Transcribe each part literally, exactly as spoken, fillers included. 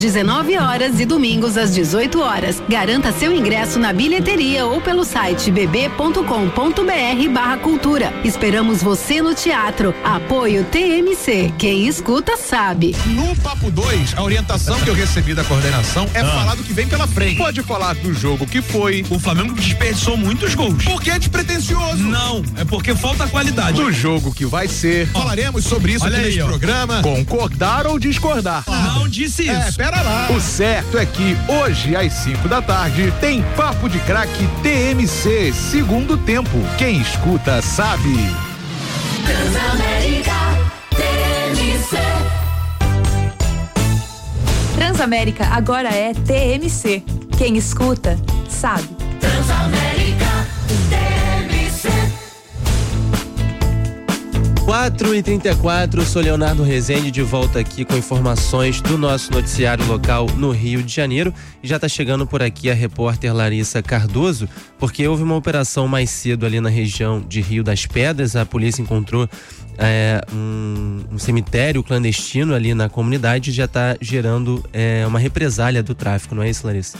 dezenove horas e domingos às dezoito horas. Garanta seu ingresso na bilheteria ou pelo site b b ponto com ponto b r barra cultura. Esperamos você no teatro. Apoio T M C. Quem escuta sabe. No Papo dois, a orientação que eu recebi da coordenação é ah. falar do que vem pela frente. Pode falar do jogo que foi. O Flamengo desperdiçou muitos gols. Porque é despretensioso. Não, é porque falta qualidade. Do jogo que vai ser. Oh. Falaremos sobre isso Olha aqui aí, neste ó. programa. Concordar ou discordar. Não disse isso. É, pera lá. O certo é que hoje às cinco da tarde tem Papo de Craque T M C, segundo tempo. Quem escuta sabe. Transamérica T M C. Transamérica agora é T M C. Quem escuta sabe. Transamérica T M C. quatro e trinta e quatro, sou Leonardo Rezende, de volta aqui com informações do nosso noticiário local no Rio de Janeiro. E já está chegando por aqui a repórter Larissa Cardoso, porque houve uma operação mais cedo ali na região de Rio das Pedras. A polícia encontrou é, um, um cemitério clandestino ali na comunidade e já está gerando é, uma represália do tráfico, não é isso, Larissa?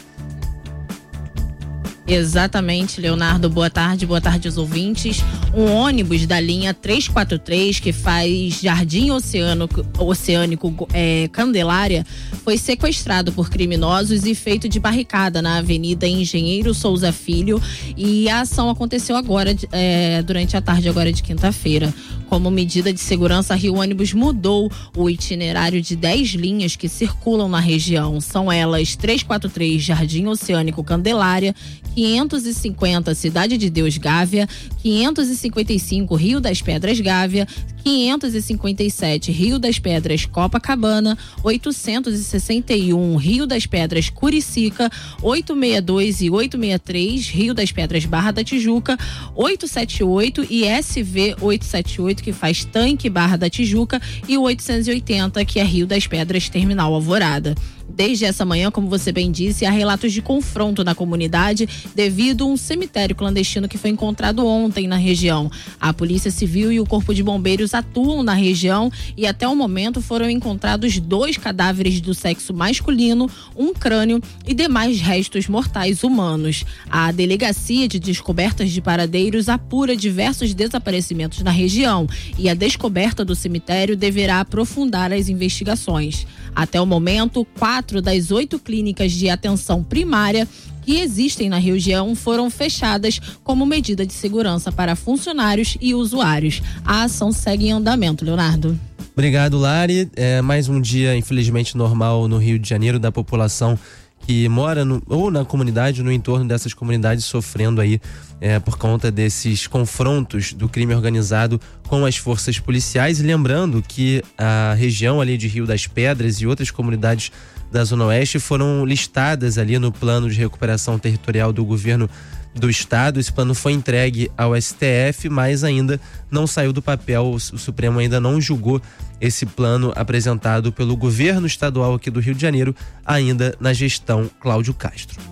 Exatamente, Leonardo, boa tarde, boa tarde aos ouvintes. Um ônibus da linha trezentos e quarenta e três, que faz Jardim Oceânico, Oceânico é, Candelária, foi sequestrado por criminosos e feito de barricada na Avenida Engenheiro Souza Filho, e a ação aconteceu agora, é, durante a tarde agora de quinta-feira. Como medida de segurança, a Rio Ônibus mudou o itinerário de dez linhas que circulam na região. São elas trezentos e quarenta e três Jardim Oceânico Candelária, quinhentos e cinquenta Cidade de Deus Gávea, quinhentos e cinquenta e cinco Rio das Pedras Gávea, quinhentos e cinquenta e sete Rio das Pedras Copacabana, oitocentos e sessenta e um Rio das Pedras Curicica, oitocentos e sessenta e dois e oitocentos e sessenta e três Rio das Pedras Barra da Tijuca, oitocentos e setenta e oito e S V oitocentos e setenta e oito, que faz Tanque Barra da Tijuca, e o oitocentos e oitenta, que é Rio das Pedras Terminal Alvorada. Desde essa manhã, como você bem disse, há relatos de confronto na comunidade devido a um cemitério clandestino que foi encontrado ontem na região. A Polícia Civil e o Corpo de Bombeiros atuam na região e até o momento foram encontrados dois cadáveres do sexo masculino, um crânio e demais restos mortais humanos. A Delegacia de Descobertas de Paradeiros apura diversos desaparecimentos na região e a descoberta do cemitério deverá aprofundar as investigações. Até o momento, quatro das oito clínicas de atenção primária que existem na região foram fechadas como medida de segurança para funcionários e usuários. A ação segue em andamento, Leonardo. Obrigado, Lari. É mais um dia, infelizmente, normal no Rio de Janeiro, da população que mora no, ou na comunidade, no entorno dessas comunidades, sofrendo aí é, por conta desses confrontos do crime organizado com as forças policiais. E lembrando que a região ali de Rio das Pedras e outras comunidades da Zona Oeste foram listadas ali no plano de recuperação territorial do governo do estado. Esse plano foi entregue ao S T F, mas ainda não saiu do papel. O Supremo ainda não julgou esse plano apresentado pelo governo estadual aqui do Rio de Janeiro, ainda na gestão Cláudio Castro.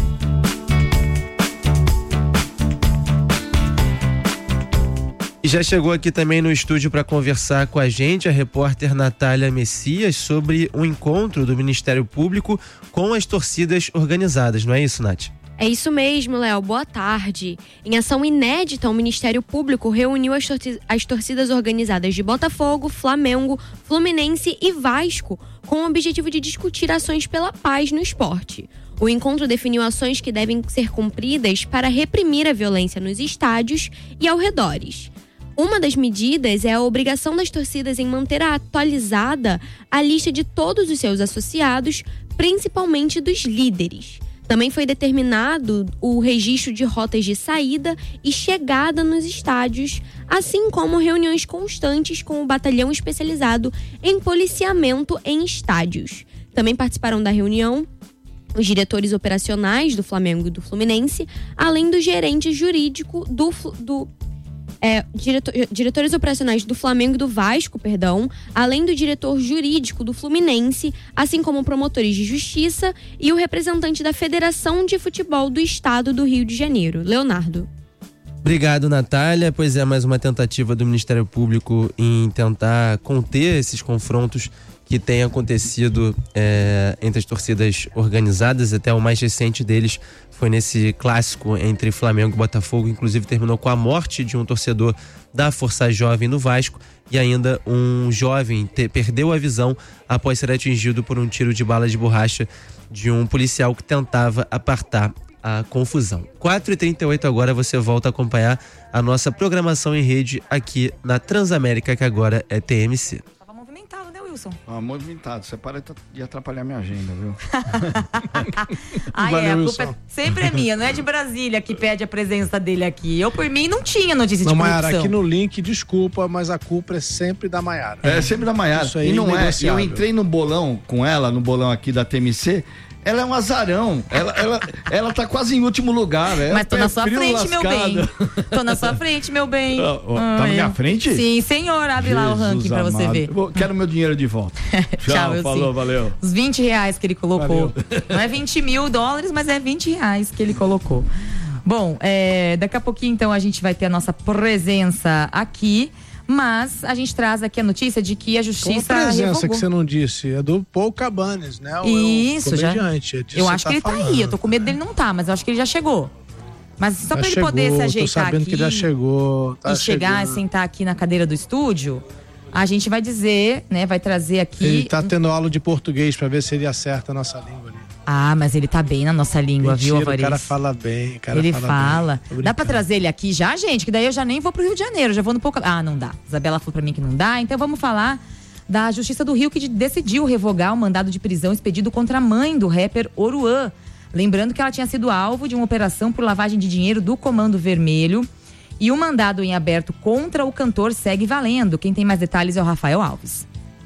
E já chegou aqui também no estúdio para conversar com a gente a repórter Natália Messias sobre um encontro do Ministério Público com as torcidas organizadas, não é isso, Nath? É isso mesmo, Léo. Boa tarde. Em ação inédita, o Ministério Público reuniu as, torci- as torcidas organizadas de Botafogo, Flamengo, Fluminense e Vasco com o objetivo de discutir ações pela paz no esporte. O encontro definiu ações que devem ser cumpridas para reprimir a violência nos estádios e alredores. Uma das medidas é a obrigação das torcidas em manter atualizada a lista de todos os seus associados, principalmente dos líderes. Também foi determinado o registro de rotas de saída e chegada nos estádios, assim como reuniões constantes com o batalhão especializado em policiamento em estádios. Também participaram da reunião os diretores operacionais do Flamengo e do Fluminense, além do gerente jurídico do... do É, diretor, diretores operacionais do Flamengo e do Vasco, perdão, além do diretor jurídico do Fluminense, assim como promotores de justiça e o representante da Federação de Futebol do Estado do Rio de Janeiro. Leonardo. Obrigado, Natália. Pois é, mais uma tentativa do Ministério Público em tentar conter esses confrontos que tem acontecido é, entre as torcidas organizadas. Até o mais recente deles foi nesse clássico entre Flamengo e Botafogo, inclusive terminou com a morte de um torcedor da Força Jovem no Vasco, e ainda um jovem te, perdeu a visão após ser atingido por um tiro de bala de borracha de um policial que tentava apartar a confusão. quatro e trinta e oito agora você volta a acompanhar a nossa programação em rede aqui na Transamérica, que agora é T M C. Tava movimentado, né, Wilson? Ah, movimentado. Você para de atrapalhar minha agenda, viu? Ah, Valeu, é, a Wilson. culpa é, sempre é minha, não é de Brasília que pede a presença dele aqui. Eu, por mim, não tinha notícia Não, de Maiara, corrupção. aqui no link, desculpa, mas a culpa é sempre da Maiara. É sempre da Maiara. Isso aí E não é. Eu inegociável. entrei no bolão com ela, no bolão aqui da T M C. Ela é um azarão. Ela, ela, ela tá quase em último lugar. Ela Mas tô pé na sua frio, frente, meu bem. lascada. Tô na sua frente, meu bem. Ó, ó, tá na Ai. minha frente? Sim, senhor. Abre lá o ranking pra você amado. ver. Vou- Quero meu dinheiro de volta. Tchau, Tchau, Wilson. falou, valeu. Os vinte reais que ele colocou. Não é vinte mil dólares, mas é vinte reais que ele colocou. Bom, é, daqui a pouquinho, então, a gente vai ter a nossa presença aqui. Mas a gente traz aqui a notícia de que a Qual a justiça presença revogou. que você não disse? É do Paul Cabanes, né? O, Isso, o já. comediante. É disso Eu que acho você que ele tá falando. aí. Eu tô com medo dele não tá, mas eu acho que ele já chegou. Mas só Já pra ele chegou, poder se tô ajeitar sabendo aqui que já chegou. Tá e chegar chegando. e sentar aqui na cadeira do estúdio, a gente vai dizer, né? Vai trazer aqui. Ele tá tendo aula de português pra ver se ele acerta a nossa língua ali. Ah, mas ele tá bem na nossa língua, Mentira, viu, o Alvarez? cara fala bem, o cara Ele fala, fala. bem. Tô Dá brincando. pra trazer ele aqui já, gente? Que daí eu já nem vou pro Rio de Janeiro, já vou no pouco. Ah, não dá. Isabela falou pra mim que não dá, então vamos falar da Justiça do Rio, que decidiu revogar o mandado de prisão expedido contra a mãe do rapper Oruan. Lembrando que ela tinha sido alvo de uma operação por lavagem de dinheiro do Comando Vermelho. E o mandado em aberto contra o cantor segue valendo. Quem tem mais detalhes é o Rafael Alves.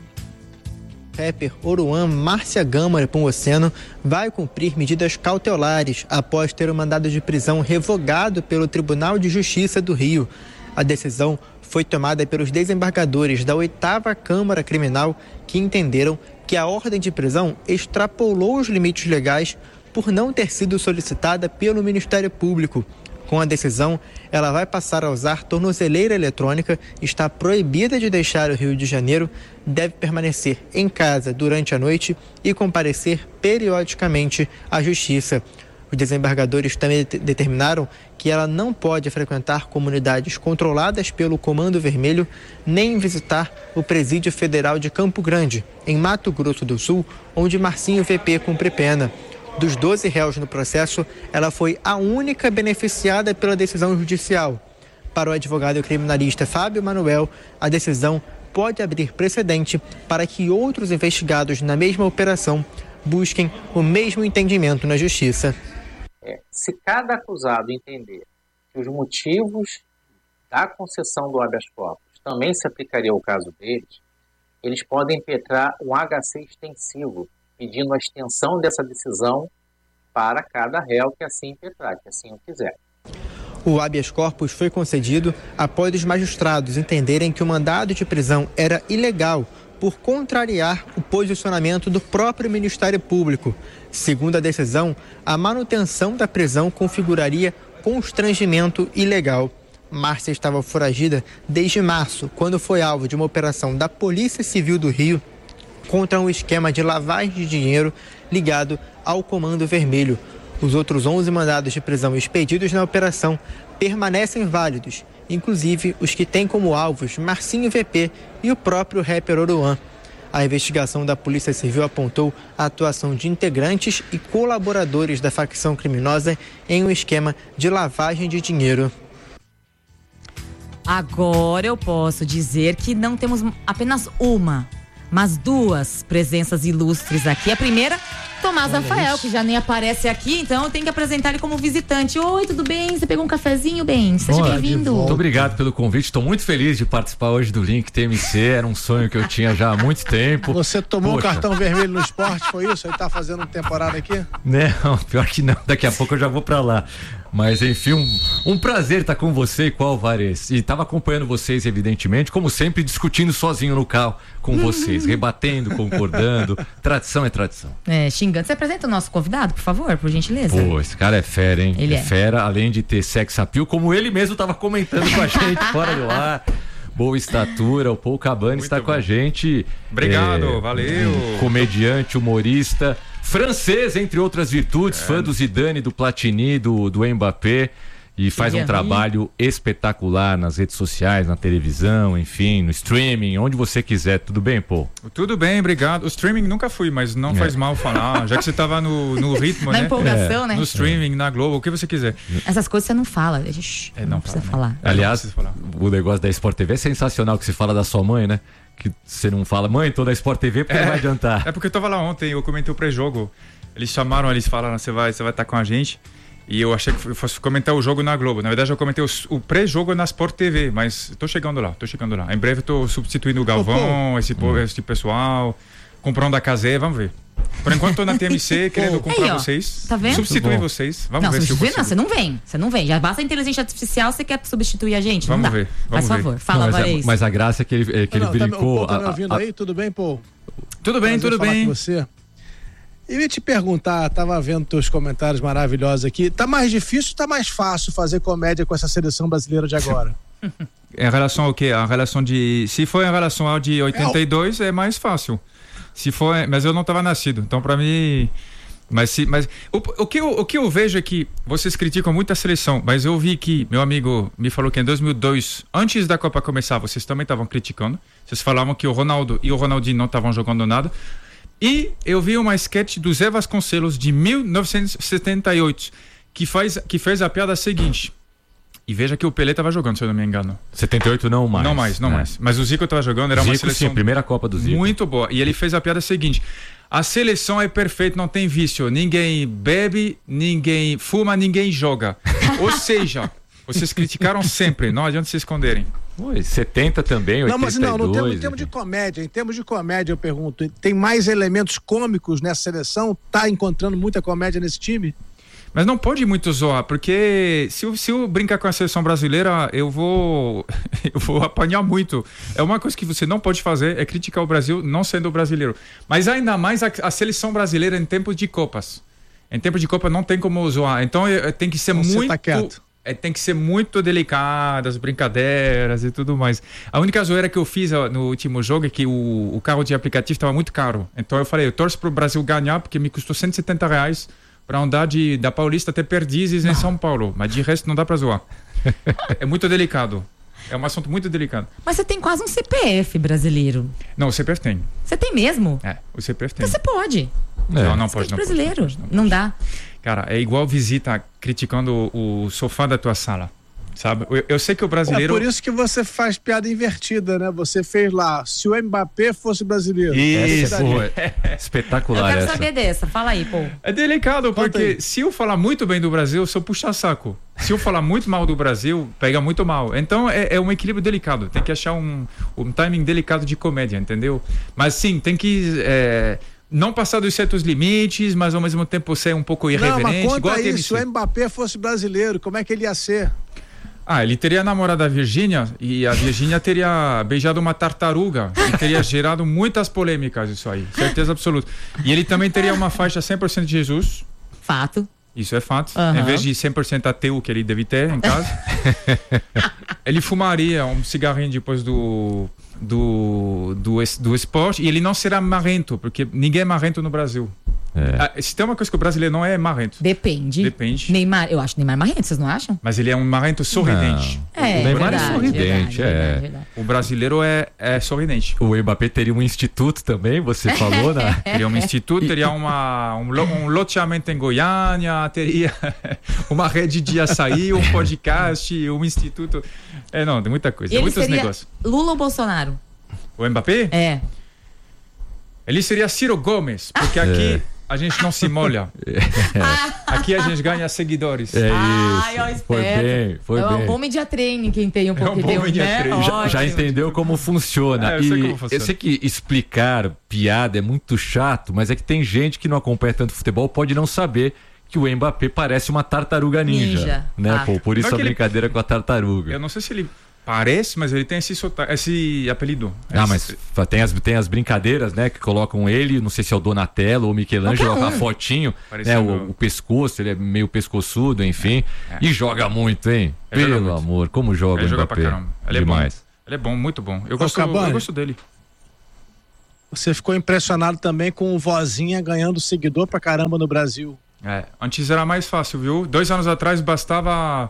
Rapper Oruan Márcia Gama Nepomuceno vai cumprir medidas cautelares após ter o mandado de prisão revogado pelo Tribunal de Justiça do Rio. A decisão foi tomada pelos desembargadores da oitava Câmara Criminal, que entenderam que a ordem de prisão extrapolou os limites legais por não ter sido solicitada pelo Ministério Público. Com a decisão, ela vai passar a usar tornozeleira eletrônica, está proibida de deixar o Rio de Janeiro, deve permanecer em casa durante a noite e comparecer periodicamente à Justiça. Os desembargadores também de- determinaram que ela não pode frequentar comunidades controladas pelo Comando Vermelho, nem visitar o Presídio Federal de Campo Grande, em Mato Grosso do Sul, onde Marcinho V P cumpre pena. Dos doze réus no processo, ela foi a única beneficiada pela decisão judicial. Para o advogado criminalista Fábio Manuel, a decisão pode abrir precedente para que outros investigados na mesma operação busquem o mesmo entendimento na justiça. É, se cada acusado entender que os motivos da concessão do habeas corpus também se aplicaria ao caso deles, eles podem impetrar um H C extensivo, pedindo a extensão dessa decisão para cada réu que assim impetrar, que assim o quiser. O habeas corpus foi concedido após os magistrados entenderem que o mandado de prisão era ilegal por contrariar o posicionamento do próprio Ministério Público. Segundo a decisão, a manutenção da prisão configuraria constrangimento ilegal. Márcia estava foragida desde março, quando foi alvo de uma operação da Polícia Civil do Rio contra um esquema de lavagem de dinheiro ligado ao Comando Vermelho. Os outros onze mandados de prisão expedidos na operação permanecem válidos, inclusive os que têm como alvos Marcinho V P e o próprio rapper Oruan. A investigação da Polícia Civil apontou a atuação de integrantes e colaboradores da facção criminosa em um esquema de lavagem de dinheiro. Agora eu posso dizer que não temos apenas uma, mas duas presenças ilustres aqui. A primeira, Tomás Olha Rafael, isso. que já nem aparece aqui, então eu tenho que apresentar ele como visitante. Oi, tudo bem? Você pegou um cafezinho, bem? Seja Olá, bem-vindo. Muito obrigado pelo convite. Estou muito feliz de participar hoje do Link T M C. Era um sonho que eu tinha já há muito tempo. Você tomou Poxa. um cartão vermelho no esporte, foi isso? Ele tá fazendo temporada aqui? Não, pior que não. Daqui a pouco eu já vou pra lá. Mas enfim, um, um prazer estar com você e com o Alvarez. E estava acompanhando vocês, evidentemente, como sempre, discutindo sozinho no carro com vocês, rebatendo, concordando. Tradição é tradição. É, xingando. Você apresenta o nosso convidado, por favor, por gentileza? Pô, esse cara é fera, hein? Ele é. fera, além de ter sex appeal, como ele mesmo estava comentando com a gente fora do ar. boa estatura. O Paul Cabane está com a gente. Obrigado, é, valeu. Um comediante, humorista, francês, entre outras virtudes, é. fã do Zidane, do Platini, do, do Mbappé. E faz um trabalho espetacular nas redes sociais, na televisão, enfim, no streaming, onde você quiser. Tudo bem, Paul? Tudo bem, obrigado. O streaming nunca fui, mas não é. faz mal falar. Já que você estava no, no ritmo, na né? empolgação, é. né? No streaming, na Globo, o que você quiser. Essas coisas você não fala. A gente é, não, não precisa fala, falar. Aliás, não falar. O negócio da Sport T V é sensacional, que se fala da sua mãe, né? Que você não fala, mãe, tô da Sport T V porque é, não vai adiantar. É porque eu tava lá ontem, eu comentei o pré-jogo. Eles chamaram, eles falaram, você vai, você vai estar com a gente. E eu achei que eu fosse comentar o jogo na Globo. Na verdade, eu comentei o, o pré-jogo na Sport T V, mas tô chegando lá, tô chegando lá. Em breve eu tô substituindo o Galvão, oh, esse, hum. esse pessoal, comprando a Casé, vamos ver. Por enquanto tô na T M C querendo comprar aí, vocês. Tá vendo? Substituir vocês. Vamos não, ver se eu não, você não vem. Você não vem. Já basta a inteligência artificial, você quer substituir a gente? Vamos não dá. ver. Vamos Faz ver. favor, fala, não, mas, é, mas a graça é que ele, é que não, ele não, brincou. Tá, tá me a, ouvindo a, aí? Tudo bem, Paul? Tudo bem, Prazer tudo falar bem. Com você. Eu ia te perguntar, tava vendo teus comentários maravilhosos aqui. Tá mais difícil ou tá mais fácil fazer comédia com essa seleção brasileira de agora? Em relação ao quê? A relação de... Se for em relação ao de oitenta e dois, é, é mais fácil. Se for... Mas eu não tava nascido, então pra mim... Mas, se, mas o, o, que eu, o que eu vejo é que vocês criticam muito a seleção, mas eu vi que meu amigo me falou que em dois mil e dois, antes da Copa começar, vocês também estavam criticando. Vocês falavam que o Ronaldo e o Ronaldinho não estavam jogando nada. E eu vi uma sketch do Zé Vasconcelos de mil novecentos e setenta e oito que, faz, que fez a piada seguinte. E veja que o Pelé estava jogando, se eu não me engano. setenta e oito não mais. Não mais, não é. mais. Mas o Zico estava jogando, era Zico, uma seleção... sim, a primeira Copa do Zico. Muito boa. E ele fez a piada seguinte. A seleção é perfeita, não tem vício. Ninguém bebe, ninguém fuma, ninguém joga. Ou seja, vocês criticaram sempre, não adianta se esconderem. Oi, setenta também, oitenta e dois. Não, mas não, no termo, em termos de comédia, em termos de comédia eu pergunto, tem mais elementos cômicos nessa seleção? Tá encontrando muita comédia nesse time? Mas não pode muito zoar, porque se eu, se eu brincar com a seleção brasileira, eu vou eu vou apanhar muito. É uma coisa que você não pode fazer, é criticar o Brasil não sendo brasileiro. Mas ainda mais a, a seleção brasileira em tempos de Copas. Em tempos de Copa não tem como zoar. Então eu, eu, tem que ser você muito... Tá quieto. É, tem que ser muito delicado, as brincadeiras e tudo mais. A única zoeira que eu fiz no último jogo é que o, o carro de aplicativo estava muito caro. Então eu falei, eu torço para o Brasil ganhar, porque me custou cento e setenta reais para andar de, da Paulista até Perdizes em São Paulo. Mas de resto não dá para zoar. É muito delicado. É um assunto muito delicado. Mas você tem quase um C P F brasileiro. Não, o C P F tem. Você tem mesmo? É, o C P F tem. Então você pode. É. Não, não pode, não brasileiro. Pode, não, pode, não, não, pode. não dá. Cara, é igual visita criticando o sofá da tua sala. Sabe? Eu, eu sei que o brasileiro... É por isso que você faz piada invertida, né? Você fez lá, se o Mbappé fosse brasileiro. Isso, espetacular. Eu quero essa. saber dessa, fala aí, pô. É delicado, porque se eu falar muito bem do Brasil, eu sou puxa-saco. Se eu falar muito mal do Brasil, pega muito mal. Então é, é um equilíbrio delicado, tem que achar um, um timing delicado de comédia, entendeu? Mas sim, tem que... É, não passar dos certos limites, mas ao mesmo tempo ser um pouco irreverente. Não, mas conta igual aí, se o Mbappé fosse brasileiro, como é que ele ia ser? Ah, ele teria namorado a Virgínia e a Virgínia teria beijado uma tartaruga e teria gerado muitas polêmicas isso aí, certeza absoluta. E ele também teria uma faixa cem por cento de Jesus. Fato. Isso é fato. Uhum. Em vez de cem por cento ateu que ele deve ter em casa. Ele fumaria um cigarrinho depois do, do, do, do esporte e ele não será marrento, porque ninguém é marrento no Brasil. É. Se tem uma coisa que o brasileiro não é marrento. Depende. Depende. Neymar, eu acho Neymar marrento, vocês não acham? Mas ele é um marrento sorridente. Não. É, o Neymar verdade, é sorridente, verdade, é. verdade, verdade. O brasileiro é, é sorridente. O Mbappé teria um instituto também, você falou, né? Teria um instituto, teria uma, um, um loteamento em Goiânia, teria uma rede de açaí, um podcast, um instituto. É, não, tem muita coisa, ele muitos seria negócios. Lula ou Bolsonaro? O Mbappé? É. Ele seria Ciro Gomes, porque aqui... É. A gente não se molha. É. Aqui a gente ganha seguidores. É isso. Ai, eu foi bem, foi é bem. um bom media training quem tem um pouco é um bom de né? já, já entendeu como funciona. É, eu, e sei como funciona. Eu sei que explicar piada é muito chato, mas é que tem gente que não acompanha tanto futebol, pode não saber que o Mbappé parece uma tartaruga ninja. ninja. Né, ah. Pô, por isso a brincadeira ele... com a tartaruga. Eu não sei se ele parece, mas ele tem esse, sota... esse apelido. Ah, esse... mas tem as, tem as brincadeiras, né? Que colocam ele, não sei se é o Donatello ou o Michelangelo, com a fotinho, né, o, o pescoço, ele é meio pescoçudo, enfim. É, é. E joga muito, hein? É, Pelo amor, como joga ele o Mbappé. Joga pra caramba. Ele demais. É bom. Ele é bom, muito bom. Eu Ô, gosto, Cabani, eu gosto dele. Você ficou impressionado também com o Vozinha ganhando seguidor pra caramba no Brasil. É, antes era mais fácil, viu? Dois anos atrás bastava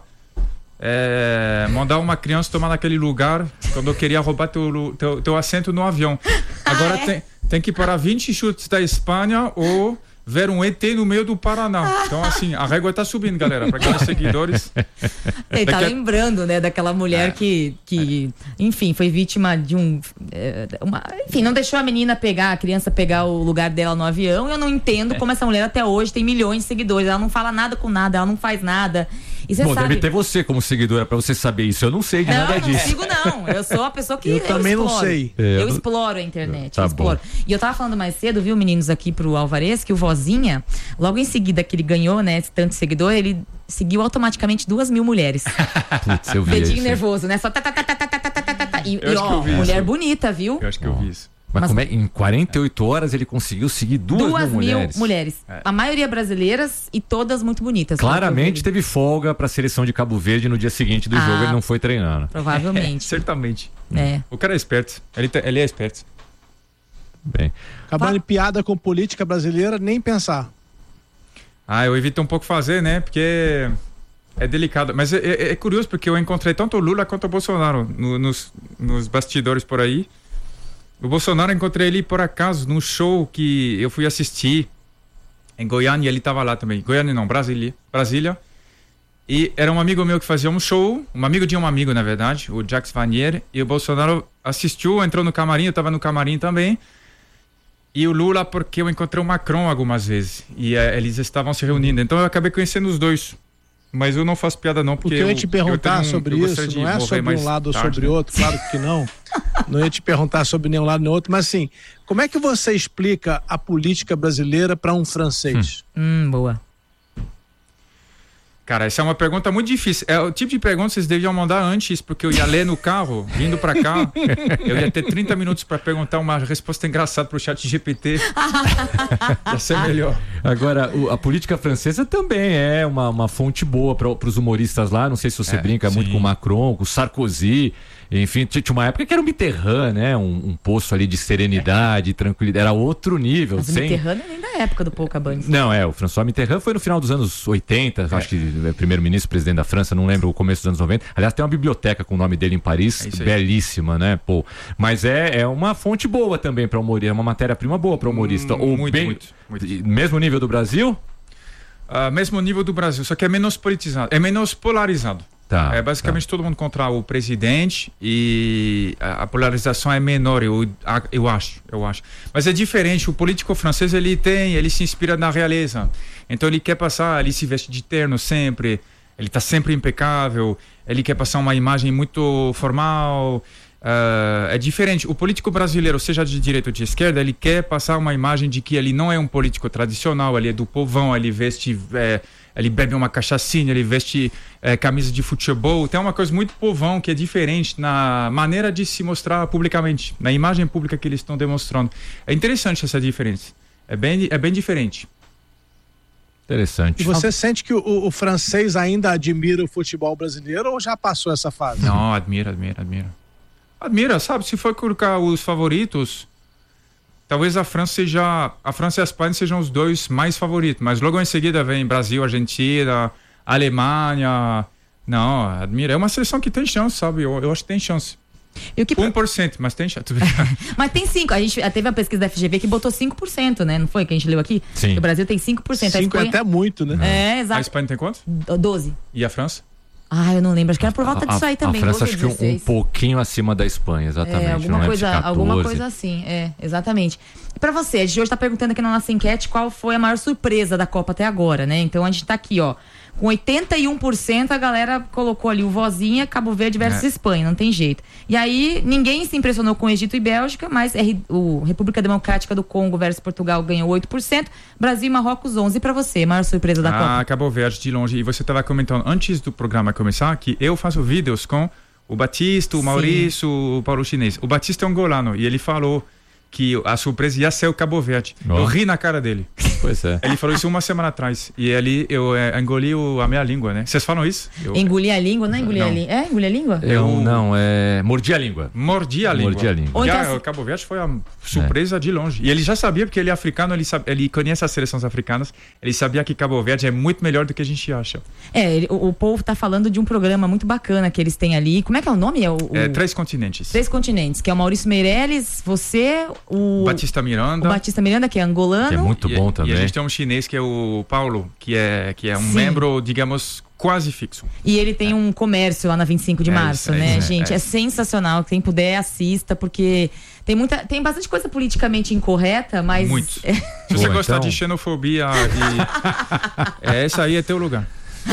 é, mandar uma criança tomar naquele lugar quando eu queria roubar teu, teu, teu assento no avião. Agora ah, é? tem, tem que parar vinte chutes da Espanha ou ver um E T no meio do Paraná. Então, assim, a régua tá subindo, galera, para aqueles seguidores. Ele tá lembrando, né, daquela mulher é. que, que, enfim, foi vítima de um... É, uma, enfim, não deixou a menina pegar, a criança pegar o lugar dela no avião. Eu não entendo como essa mulher até hoje tem milhões de seguidores. Ela não fala nada com nada, ela não faz nada. E Bom, sabe... deve ter você como seguidora pra você saber isso. Eu não sei de não, nada disso. Não, disso. não sigo não. Eu sou a pessoa que eu, eu também exploro. não sei. Eu, eu exploro a internet. Tá eu exploro. Bom. E eu tava falando mais cedo, viu, meninos, aqui pro Alvarez, que o Vozinha, logo em seguida que ele ganhou, né, esse tanto seguidor, ele seguiu automaticamente duas mil mulheres. Putz, eu vi Dedinho isso. nervoso, né? Só tá, tá, tá, tá, tá, tá, tá, tá, tá. E, Eu e acho que ó, eu vi mulher isso. bonita, viu? Eu acho que eu vi isso. Mas, Mas- como é, em quarenta e oito horas ele conseguiu seguir duas, Duas mil mil mulheres. mulheres. É. A maioria brasileiras e todas muito bonitas. Claramente teve folga pra seleção de Cabo Verde no dia seguinte do Ah, jogo, ele não foi treinando. Provavelmente. Certamente. É. O cara é esperto. Ele, tá- ele é esperto. Bem. Acabando piada com política brasileira, nem pensar. Ah, eu evito um pouco fazer, né? Porque é delicado. Mas é, é- é curioso porque eu encontrei tanto o Lula quanto o Bolsonaro no- nos, nos bastidores por aí. O Bolsonaro, encontrei ele por acaso num show que eu fui assistir em Goiânia, ele estava lá também. Goiânia não, Brasília. Brasília. E era um amigo meu que fazia um show, um amigo de um amigo, na verdade, o Jacques Vanier, e o Bolsonaro assistiu, entrou no camarim, eu estava no camarim também. E o Lula, porque eu encontrei o Macron algumas vezes. E eh, eles estavam se reunindo. Então eu acabei conhecendo os dois. Mas eu não faço piada não, porque O que eu ia te eu perguntar tenho- sobre eu isso gostaria de não é morrer sobre mais um lado ou tarde, sobre né? outro, claro que não. Não ia te perguntar sobre nenhum lado nem outro, mas assim, como é que você explica a política brasileira para um francês? Hum, boa. Cara, essa é uma pergunta muito difícil. É o tipo de pergunta que vocês deviam mandar antes, porque eu ia ler no carro, vindo pra cá. Eu ia ter trinta minutos pra perguntar uma resposta engraçada pro chat G P T. Ia ser melhor. Agora, o- a política francesa também é uma, uma fonte boa para os humoristas lá. Não sei se você É, brinca muito sim. com o Macron, com o Sarkozy. Enfim, t- tinha uma época que era o Mitterrand, né? Um, um poço ali de serenidade, tranquilidade. Era outro nível. Mas o sem... Mitterrand nem da época do Pouca Bunny. Não, é, o François Mitterrand foi no final dos anos oitenta, acho que é primeiro-ministro, presidente da França, não lembro o começo dos anos noventa. Aliás, tem uma biblioteca com o nome dele em Paris, É isso aí. belíssima, né? Pô, mas é, é uma fonte boa também para humorista, é uma matéria-prima boa para humorista. Hum, Ou muito, bem, muito, muito. mesmo nível do Brasil? Ah, mesmo nível do Brasil, só que é menos politizado, é menos polarizado. Tá, é basicamente todo mundo contra o presidente e a, a polarização é menor, eu, a- eu acho, eu acho. Mas é diferente, o político francês ele tem, ele se inspira na realeza. Então ele quer passar, ele se veste de terno sempre, ele está sempre impecável, ele quer passar uma imagem muito formal. ah, é diferente. O político brasileiro, seja de direita ou de esquerda, ele quer passar uma imagem de que ele não é um político tradicional, ele é do povão, ele veste, é, ele bebe uma cachaçinha, ele veste é, camisa de futebol. Tem uma coisa muito povão que é diferente na maneira de se mostrar publicamente, na imagem pública que eles estão demonstrando. É interessante essa diferença. É bem, é bem diferente. Interessante. E você sente que o, o francês ainda admira o futebol brasileiro ou já passou essa fase? Não, admira, admira, admira. Admira, sabe? Se for colocar os favoritos, talvez a França seja, a França e a Espanha sejam os dois mais favoritos, mas logo em seguida vem Brasil, Argentina, Alemanha. Não, admira. É uma seleção que tem chance, sabe? Eu, eu acho que tem chance. E o que... um por cento, mas tem chance. Mas tem cinco. A gente teve a pesquisa da F G V que botou cinco por cento, né? Não foi que a gente leu aqui? Sim. Que o Brasil tem cinco por cento. A cinco é Espanha... até muito, né? É, exato. A Espanha tem quanto? doze. E a França? Ah, eu não lembro. Acho que era por volta A, disso aí também. a França doze, acho que um, um dezesseis. pouquinho acima da Espanha, exatamente. É, não alguma, lembro coisa, se catorze. alguma coisa assim, é, exatamente. E pra você, a gente hoje tá perguntando aqui na nossa enquete qual foi a maior surpresa da Copa até agora, né? Então a gente tá aqui, ó, com oitenta e um por cento a galera colocou ali o Vozinha, Cabo Verde versus É. Espanha, não tem jeito. E aí, ninguém se impressionou com Egito e Bélgica, mas R- o República Democrática do Congo versus Portugal ganhou oito por cento, Brasil e Marrocos onze por cento. E pra você, maior surpresa da Copa? Ah, Cabo Verde de longe. E você estava comentando antes do programa começar que eu faço vídeos com o Batista, o Maurício, o Paulo Chinês. O Batista é um golano e ele falou que a surpresa ia ser o Cabo Verde. Oh. Eu ri na cara dele. Pois é. Ele falou isso uma semana atrás. E ali eu é, engoli o, a minha língua, né? Vocês falam isso? Eu... Engolir a língua? Não é engolir a língua. É engolir a língua? Eu não, é. Mordi a língua. Mordi a língua. Mordi a língua. E a, o Cabo Verde foi a surpresa é. de longe. E ele já sabia, porque ele é africano, ele, sabe, ele conhece as seleções africanas. Ele sabia que Cabo Verde é muito melhor do que a gente acha. É, ele, o, o povo tá falando de um programa muito bacana que eles têm ali. Como é que é o nome? É, o, o... é Três Continentes. Três Continentes, que é o Maurício Meirelles, você, o. Batista Miranda. O Batista Miranda, que é angolano. Que é muito bom e, também. E a gente tem um chinês que é o Paulo, que é, que é um Sim. membro, digamos, quase fixo. E ele tem é. um comércio lá na vinte e cinco de é março, isso, né, é, gente? É. é sensacional. Quem puder, assista, porque tem muita, tem bastante coisa politicamente incorreta, mas. Muito. Se você Pô, gostar então... de xenofobia, e... é, esse aí é teu lugar.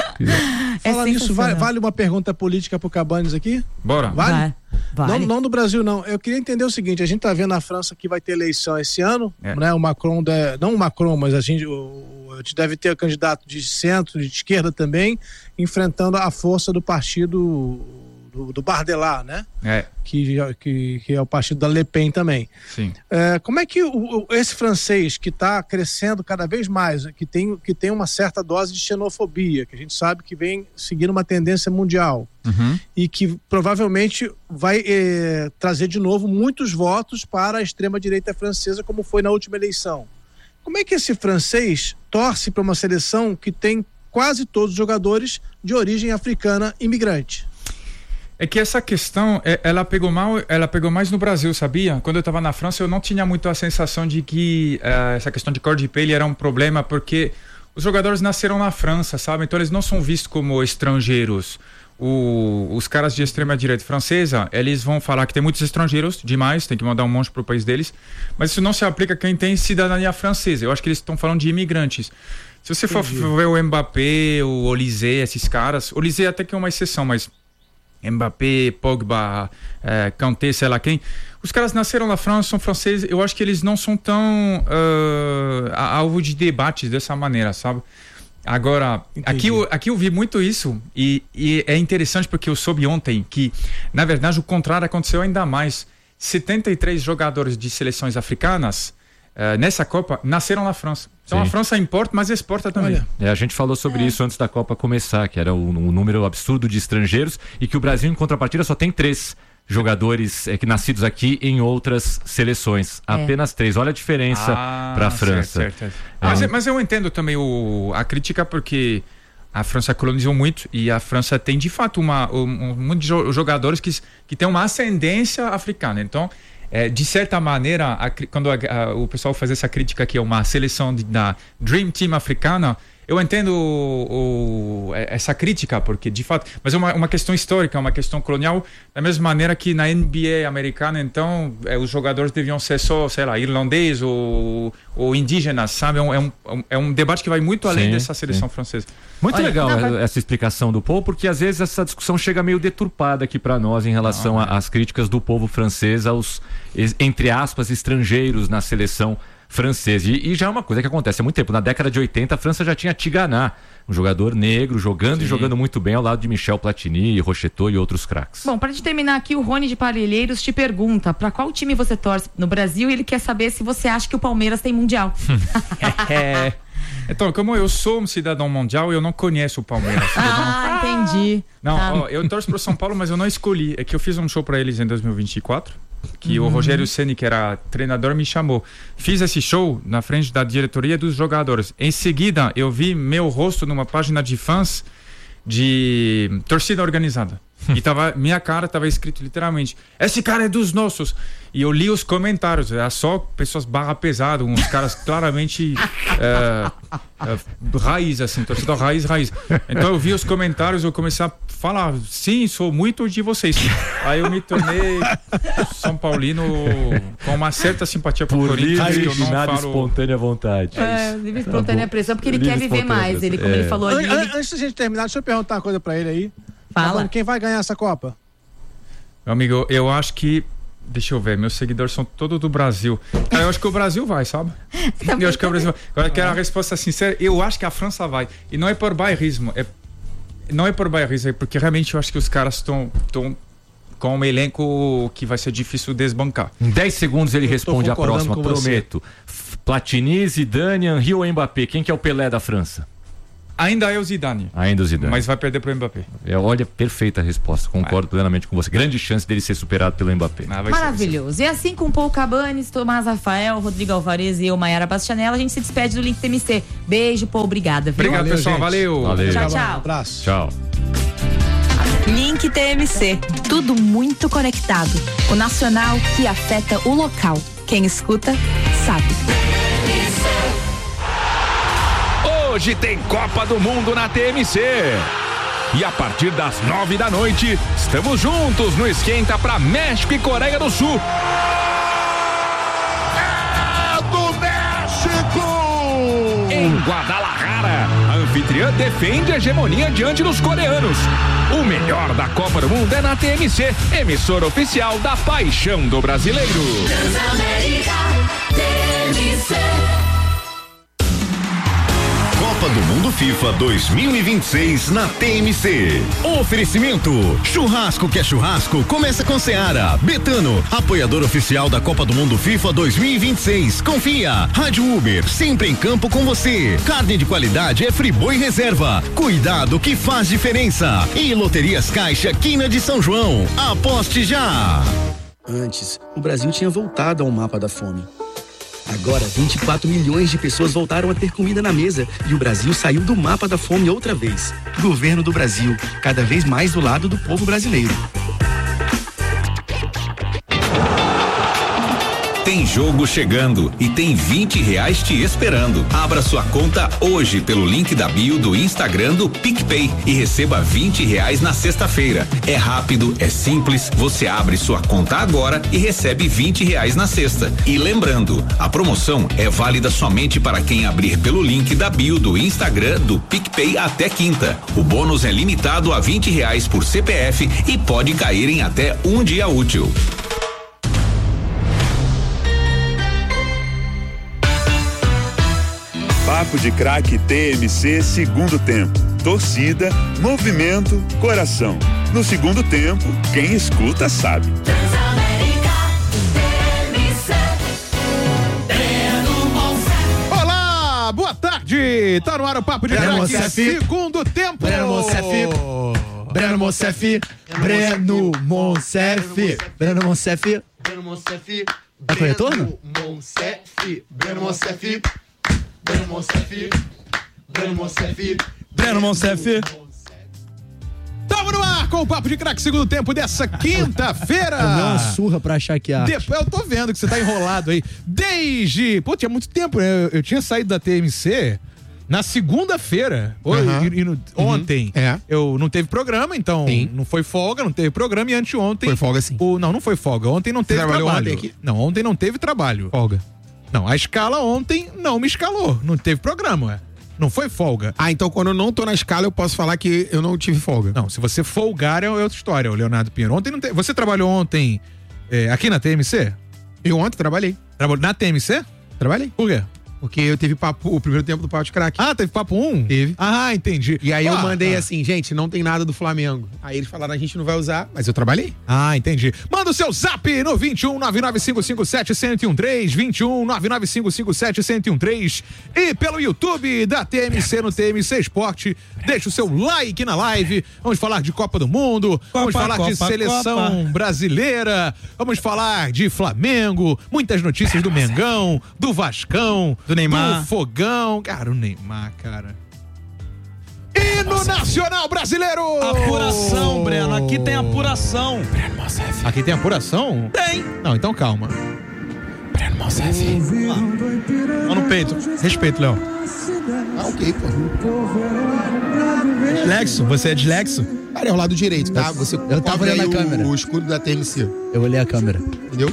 É Falar nisso, vale, vale uma pergunta política pro Cabanes aqui? Bora. Vale? Vale. Não, não no Brasil, não. Eu queria entender o seguinte, a gente tá vendo na França que vai ter eleição esse ano, é. né? O Macron, de, não o Macron, mas a gente, o, a gente deve ter candidato de centro, de esquerda também, enfrentando a força do partido do, do Bardella, né? É. Que, que, que é o partido da Le Pen também. Sim. É, como é que o, esse francês que está crescendo cada vez mais, que tem, que tem uma certa dose de xenofobia, que a gente sabe que vem seguindo uma tendência mundial, uhum. e que provavelmente vai eh, trazer de novo muitos votos para a extrema-direita francesa, como foi na última eleição. Como é que esse francês torce para uma seleção que tem quase todos os jogadores de origem africana imigrante? É que essa questão, ela pegou mal, ela pegou mais no Brasil, sabia? Quando eu estava na França, eu não tinha muito a sensação de que uh, essa questão de cor de pele era um problema, porque os jogadores nasceram na França, sabe? Então eles não são vistos como estrangeiros. O, os caras de extrema-direita francesa, eles vão falar que tem muitos estrangeiros, demais, tem que mandar um monte pro país deles, mas isso não se aplica a quem tem cidadania francesa. Eu acho que eles estão falando de imigrantes. Se você for ver o Mbappé, o Olysée, esses caras, o Olysée até que é uma exceção, mas Mbappé, Pogba, eh, Kanté, sei lá quem, os caras nasceram na França, são franceses, eu acho que eles não são tão uh, alvo de debates dessa maneira, sabe? Agora, aqui eu, aqui eu vi muito isso e, e é interessante porque eu soube ontem que, na verdade, o contrário aconteceu ainda mais. setenta e três jogadores de seleções africanas Uh, nessa Copa, nasceram na França. Então Sim. a França importa, mas exporta também. É, a gente falou sobre é. isso antes da Copa começar, que era um, um número absurdo de estrangeiros e que o Brasil, em contrapartida, só tem três jogadores é, que nascidos aqui em outras seleções. É. Apenas três. Olha a diferença ah, para a França. Certo, certo. É. Mas, mas eu entendo também o, a crítica, porque a França colonizou muito e a França tem, de fato, uma, um, um, muitos jogadores que, que têm uma ascendência africana. Então, É, de certa maneira, a, quando a, a, o pessoal faz essa crítica que é uma seleção de, da Dream Team africana, eu entendo o, o, essa crítica, porque de fato, mas é uma, uma questão histórica, uma questão colonial, da mesma maneira que na N B A americana, então, é, os jogadores deviam ser só, sei lá, irlandês ou, ou indígenas, sabe? É um, é, um, é um debate que vai muito além sim, dessa seleção sim. francesa. Muito Olha, legal não, essa explicação do povo, porque às vezes essa discussão chega meio deturpada aqui para nós em relação às críticas do povo francês aos, entre aspas, estrangeiros na seleção francesa. E, e já é uma coisa que acontece há muito tempo. Na década de oitenta, a França já tinha Tigana, um jogador negro, jogando Sim. e jogando muito bem ao lado de Michel Platini, Rocheteau e outros craques. Bom, para gente terminar aqui, o Rony de Parelheiros te pergunta para qual time você torce no Brasil e ele quer saber se você acha que o Palmeiras tem Mundial. é. Então, como eu sou um cidadão mundial, eu não conheço o Palmeiras. Ah, não... entendi. Não, ah. ó, eu torço pro São Paulo, mas eu não escolhi. É que eu fiz um show para eles em dois mil e vinte e quatro, que uhum. o Rogério Ceni, que era treinador, me chamou. Fiz esse show na frente da diretoria dos jogadores. Em seguida, eu vi meu rosto numa página de fãs de torcida organizada. E tava, minha cara estava escrito literalmente: esse cara é dos nossos. E eu li os comentários, era só pessoas barra pesado, uns caras claramente é, é, raiz, assim, torcedor raiz, raiz. Então eu vi os comentários, eu comecei a falar: sim, sou muito de vocês. Aí eu me tornei São Paulino com uma certa simpatia por Corinthians. Por livre, nada falo... espontânea vontade. É, livre espontânea pressão, porque ele livre quer viver mais. Ele, como é. ele falou ali. An- Antes da gente terminar, deixa eu perguntar uma coisa pra ele aí. Fala. Quem vai ganhar essa Copa? Meu amigo, eu acho que... Deixa eu ver, meus seguidores são todos do Brasil. Eu acho que o Brasil vai, sabe? Eu acho que o Brasil vai. Agora, quero a resposta sincera. Eu acho que a França vai. E não é por bairrismo. É... Não é por bairrismo, é porque realmente eu acho que os caras estão... Tão... com um elenco que vai ser difícil desbancar. Em dez segundos ele responde a próxima, prometo. Você. Platini, Zidane, Henry ou Mbappé? Quem que é o Pelé da França? Ainda é o Zidane. Ainda o Zidane. Mas vai perder pro Mbappé. É, olha, perfeita a resposta. Concordo vai. plenamente com você. Grande chance dele ser superado pelo Mbappé. Ah, maravilhoso. E assim com Paul Cabanes, Tomás Rafael, Rodrigo Alvarez e eu, Maiara Bastianella, a gente se despede do Link T M C. Beijo, Paul. Obrigada. Viu? Obrigado, valeu, pessoal. Valeu. valeu. Tchau, tchau. Um abraço. Tchau. Link T M C. Tudo muito conectado. O nacional que afeta o local. Quem escuta, sabe. Hoje tem Copa do Mundo na T M C. E a partir das nove da noite, estamos juntos no Esquenta para México e Coreia do Sul. É do México! Em Guadalajara, a anfitriã defende a hegemonia diante dos coreanos. O melhor da Copa do Mundo é na T M C, emissora oficial da paixão do brasileiro. Transamérica, T M C. Copa do Mundo FIFA dois mil e vinte e seis na T M C. Oferecimento: churrasco que é churrasco, começa com Seara. Betano, apoiador oficial da Copa do Mundo FIFA dois mil e vinte e seis. Confia. Rádio Uber, sempre em campo com você. Carne de qualidade é Friboi Reserva. Cuidado que faz diferença. E Loterias Caixa, Quina de São João. Aposte já. Antes, o Brasil tinha voltado ao mapa da fome. Agora, vinte e quatro milhões de pessoas voltaram a ter comida na mesa e o Brasil saiu do mapa da fome outra vez. Governo do Brasil, cada vez mais do lado do povo brasileiro. Tem jogo chegando e tem vinte reais te esperando. Abra sua conta hoje pelo link da bio do Instagram do PicPay e receba vinte reais na sexta-feira. É rápido, é simples, você abre sua conta agora e recebe vinte reais na sexta. E lembrando, a promoção é válida somente para quem abrir pelo link da bio do Instagram do PicPay até quinta. O bônus é limitado a vinte reais por C P F e pode cair em até um dia útil. Papo de Craque T M C segundo tempo. Torcida, movimento, coração. No segundo tempo, quem escuta sabe. Olá, boa tarde. Tá no ar o Papo de Craque segundo tempo. Breno Monsef. Breno Monsef. Breno Monsef. Breno Monsef. Breno Monsef. Vai pro retorno? Monsef. Breno Monsef. Breno Monsef, Breno Monsef, Breno Monsef. Tamo no ar com o Papo de Craque segundo tempo dessa quinta-feira. Tomei uma surra pra achar que a Depois eu tô vendo que você tá enrolado aí. Desde, pô, tinha muito tempo, né? Eu, eu tinha saído da T M C na segunda-feira. Uhum. E, e no, ontem uhum. é. eu não teve programa, então sim. Não foi folga, não teve programa. E anteontem foi folga sim. O, não, não foi folga. Ontem não teve você trabalhou trabalho. Ontem aqui? Não, ontem não teve trabalho. Folga. Não, a escala ontem não me escalou. Não teve programa, ué. Não foi folga. Ah, então quando eu não tô na escala, eu posso falar que eu não tive folga. Não, se você folgar é outra história, o Leonardo Pinheiro. Ontem não teve. Você trabalhou ontem é, aqui na T M C? Eu ontem trabalhei. Trabalhou na T M C? Trabalhei. Por quê? Porque eu teve papo, o primeiro tempo do Papo de Craque. Ah, teve papo um? Teve. Ah, entendi. E aí ah, eu mandei ah. assim, gente, não tem nada do Flamengo. Aí eles falaram, a gente não vai usar, mas eu trabalhei. Ah, entendi. Manda o seu zap no vinte e um, nove nove cinco cinco sete, zero um três, vinte e um, nove nove cinco cinco sete, zero um três e pelo YouTube da T M C no T M C Esporte. Deixa o seu like na live. Vamos falar de Copa do Mundo, Copa, vamos falar Copa, de seleção Copa. brasileira, vamos falar de Flamengo, muitas notícias do Mengão, do Vascão, do Neymar, do Fogão. Cara, o Neymar, cara. E no Nacional Brasileiro! Apuração, Breno. Aqui tem apuração. Breno Monsef. Aqui tem apuração? Tem. Não, então calma. Breno Monsef. Mão no peito. Respeito, Léo. Ah, ok, pô. Dislexo? Você é dislexo? Cara, é o lado direito, tá? Você eu tava olhando a câmera. O escudo da T M C. Eu olhei a câmera. Entendeu?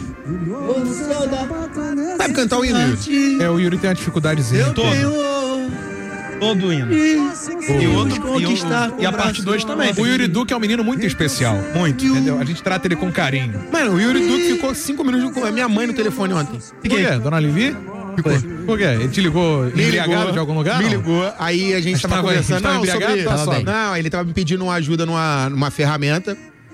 Sabe cantar o hino, Yuri? É, o Yuri tem uma dificuldadezinha. Eu todo. Todo o hino. E o outro, e, o, e a parte dois também. O Yuri Duque é um menino muito especial. Muito. Entendeu? A gente trata ele com carinho. Mano, o Yuri Duque ficou cinco minutos com a minha mãe no telefone ontem. Por quê? Dona Livi? Ficou. Por quê? Ele te ligou me embriagado ligou, de algum lugar? Me não? ligou, aí a gente Mas tava tava, conversando. tava Não, embriagado, sobre, tava não, ele tava me pedindo uma ajuda numa, numa ferramenta.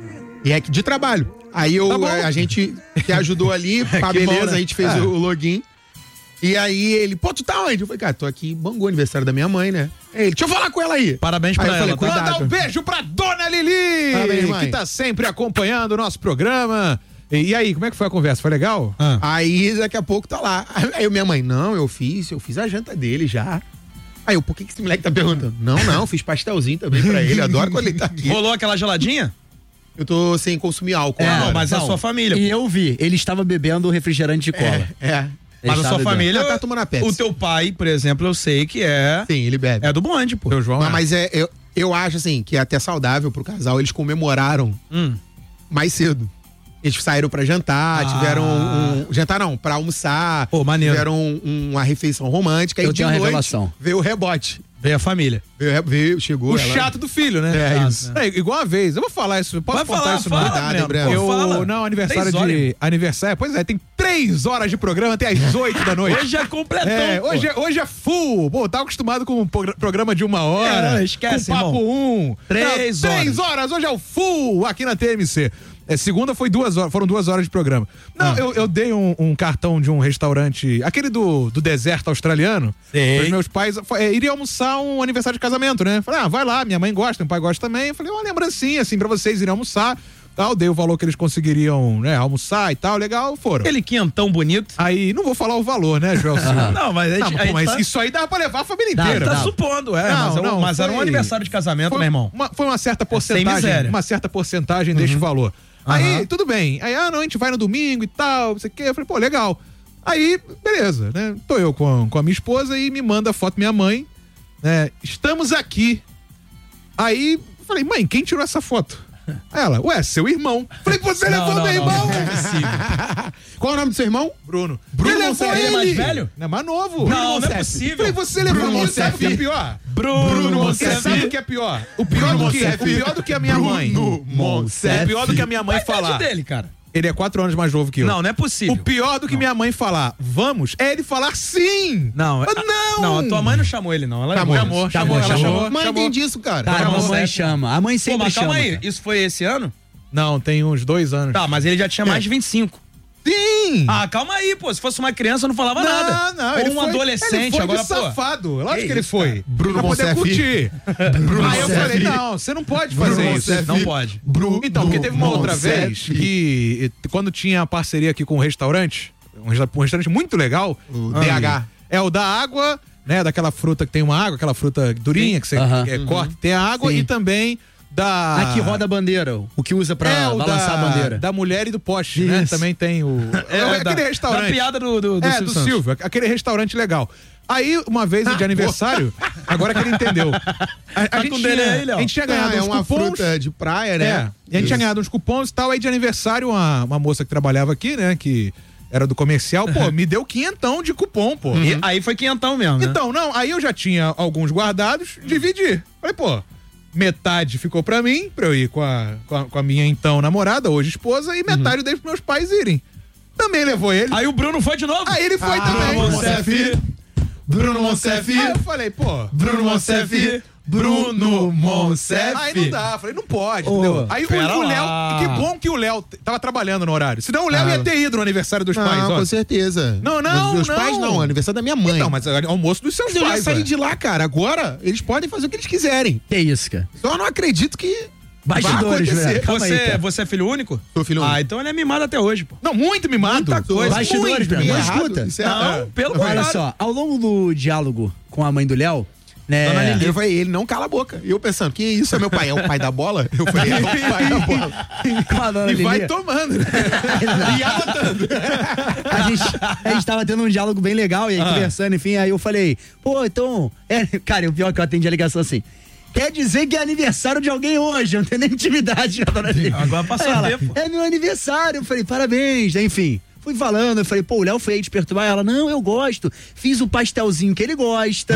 E é de trabalho. Aí eu, Tá bom. a gente que ajudou ali, pá, Que beleza, bom, né? a gente fez É. o login. E aí ele, pô, tu tá onde? Eu falei, cara, tô aqui em Bangu, aniversário da minha mãe, né? Aí ele, deixa eu falar com ela aí. Parabéns Aí pra eu ela, falei, tá? Manda cuidado. um beijo pra Dona Lili, Parabéns, mãe. que tá sempre acompanhando o nosso programa. E, e aí, como é que foi a conversa? Foi legal? Ah. Aí daqui a pouco tá lá. Aí eu, minha mãe, não, eu fiz, eu fiz a janta dele já. Aí eu, por que, que esse moleque tá perguntando? Não, não, fiz pastelzinho também pra ele, adoro quando ele tá aqui. Rolou aquela geladinha? Eu tô sem consumir álcool. É, agora. não, mas a sua família. E eu vi, ele estava bebendo refrigerante de cola. É, é. Mas a sua família, tá tomando a Pepsi. o teu pai, por exemplo, eu sei que é... Sim, ele bebe. É do bonde, pô. Seu João, Não, é. mas é, eu, eu acho assim, que é até saudável pro casal, eles comemoraram Hum. mais cedo. Eles saíram pra jantar, Ah. tiveram um, um- jantar não, pra almoçar. Pô, maneiro. Tiveram um- uma refeição romântica. Eu e de tenho uma noite revelação. veio o rebote. Veio a família. Veio, veio chegou. O ela- chato do filho, né? É, Ah, isso. É, igual uma vez, eu vou falar isso, posso Vai contar falar, isso fala, não? Cuidado, Breno. Breno. Eu, Pô, fala. não, aniversário Três horas, de. Aniversário, pois é, tem três horas de programa até às oito da noite. Hoje é completão, É, pô. hoje, é, hoje é full. Pô, tá acostumado com um progr- programa de uma hora. É, esquece, com papo irmão. um. Três Não, Três horas, hoje é o full aqui na T M C. É, segunda foi duas horas, foram duas horas de programa. Não, eu, eu dei um, um cartão de um restaurante, aquele do, do deserto australiano. Sei. Os meus pais é, iriam almoçar um aniversário de casamento, né? Falei, ah, vai lá, minha mãe gosta, meu pai gosta também. Eu falei, uma lembrancinha, assim, pra vocês irem almoçar. Tal, dei o valor que eles conseguiriam, né, almoçar e tal, legal, foram. Aquele quentão bonito. Aí, não vou falar o valor, né, Joel Silva? Não, mas a gente- Não, a pô, gente mas tá- isso aí dava pra levar a família Tá, inteira. tá Não. supondo, é. Não, mas é um- não, mas era um foi- aniversário de casamento, foi meu irmão. Uma, foi uma certa sem porcentagem, miséria. uma certa porcentagem deste valor. Aí, tudo bem. Aí, ah, não, a gente vai no domingo e tal, não sei o quê. Eu falei, pô, legal. Aí, beleza, né? Tô eu com, com a minha esposa e me manda a foto minha mãe, né? Estamos aqui. Aí, eu falei, mãe, quem tirou essa foto? Aí ela, ué, seu irmão. Falei, você Não, levou não, meu não, irmão? não é possível. Qual é o nome do seu irmão? Bruno. Bruno Ele levou Monsef. ele. Ele é mais velho? Não, é mais novo. Não, não é Monsef. possível. Falei, você levou Bruno ele, sabe o que é Monsef. pior? Bruno Você Monsef. sabe o que é pior? O pior do que, o pior do que a minha mãe. Bruno Monsef. O pior do que a minha mãe Qual a idade falar. dele, cara? Ele é quatro anos mais novo que eu. Não, não é possível. O pior do que minha mãe falar, vamos, é ele falar sim. Não, Mas a- não. Não, a tua mãe não chamou ele, não. Ela Chamou, chamou, chamou, ela chamou. chamou. Mãe, chamou. tem disso, cara. Cara, Tá, a mamãe Monsef. chama. A mãe Pô, sempre mas calma chama. aí. cara. Isso foi esse ano? Não, tem uns dois anos. Tá, mas ele já tinha mais de vinte e cinco. Sim! Ah, calma aí, pô. Se fosse uma criança, eu não falava não, nada. não, Ou ele um foi, adolescente, ele foi agora, de pô. safado. Lógico Que que ele isso, foi. cara? Bruno pra poder Monsef. curtir. Bruno Aí eu Monsef. falei, não, você não pode Bruno fazer isso. Monsef. Não pode. Bruno Então, porque teve uma outra Monsef. vez que, eh, quando tinha parceria aqui com um restaurante, um resta- um restaurante muito legal, O ah, D H. É o da água, né, daquela fruta que tem uma água, aquela fruta durinha que você Aham. eh, corta e tem a água, Sim. e também da... Aqui roda a bandeira, o que usa pra é, o balançar da, a bandeira. da mulher e do poste, né? Isso. Também tem o... É, é, da- aquele restaurante. da piada do- do- do é, Silvio do Santos. Silvio, aquele restaurante legal. Aí, uma vez de aniversário, agora que ele entendeu. A, a Tá gente com tinha, dele aí, Léo? a gente tinha ganhado Ah, é uns uma cupons. fruta de praia, né? É, e a gente Isso. tinha ganhado uns cupons e tal. Aí de aniversário, uma, uma moça que trabalhava aqui, né, que era do comercial, pô, me deu quinhentão de cupom, pô. E aí foi quinhentão mesmo, né? Então, não, aí eu já tinha alguns guardados, dividi. Falei, pô, metade ficou pra mim, pra eu ir com a, com a, com a minha então namorada, hoje esposa, e metade eu dei pros meus pais irem. Também levou ele. Aí o Bruno foi de novo? Aí ele foi Ah, também. Bruno Monsef. Bruno Monsef. Aí eu falei, pô, Bruno Monsef. Bruno Monsef. aí não dá, falei, não pode, Ô, entendeu? Aí o, pera o Léo, lá. que bom que o Léo t- tava trabalhando no horário. Senão o Léo Ah. ia ter ido no aniversário dos Não, pais, ó. com certeza. Não, não, Os meus não. pais não, é aniversário da minha mãe. Então, mas é almoço dos seus Mas eu já pais, saí ué. de lá, cara. Agora eles podem fazer o que eles quiserem. Que isso, cara? Só não acredito que Bastidores, vai acontecer. velho. Calma Você, aí, cara. você é filho único? Sou filho Ah, único. então ele é mimado até hoje, pô. Não, muito mimado. Muita coisa. Bastidores, Muito Bruno. Isso é Mas errado, escuta. isso é Não, errado. pelo Olha contrário. só, ao longo do diálogo com a mãe do Léo, né? Dona Lili. Eu falei, ele não cala a boca. E eu pensando, que isso é meu pai? É o pai da bola? Eu falei, é o pai da bola. Com a dona E Lili. vai tomando, né? E anotando. A gente, a gente tava tendo um diálogo bem legal, e aí Ah. conversando, enfim, aí eu falei, pô, então. É, cara, o pior é que eu atendi a ligação assim. Quer dizer que é aniversário de alguém hoje, eu não tenho nem intimidade com a dona Lili. Agora passou Aí ela, tempo. É meu aniversário. Eu falei, parabéns, enfim. Fui falando, eu falei, pô, o Léo foi aí te perturbar. Ela, não, eu gosto. Fiz o pastelzinho que ele gosta.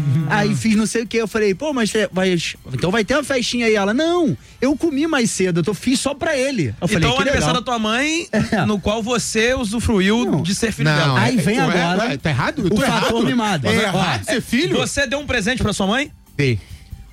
Aí fiz não sei o que. Eu falei, pô, mas é, vai, então vai ter uma festinha aí. Ela, não, eu comi mais cedo, eu tô, fiz só pra ele. Eu falei, Então o que aniversário legal. da tua mãe, no qual você usufruiu de ser filho Não, dela. Aí vem Ué, agora ué, tá errado? Eu o tô fator errado? mimado. É Ó, errado ser filho? Você deu um presente pra sua mãe? Dei.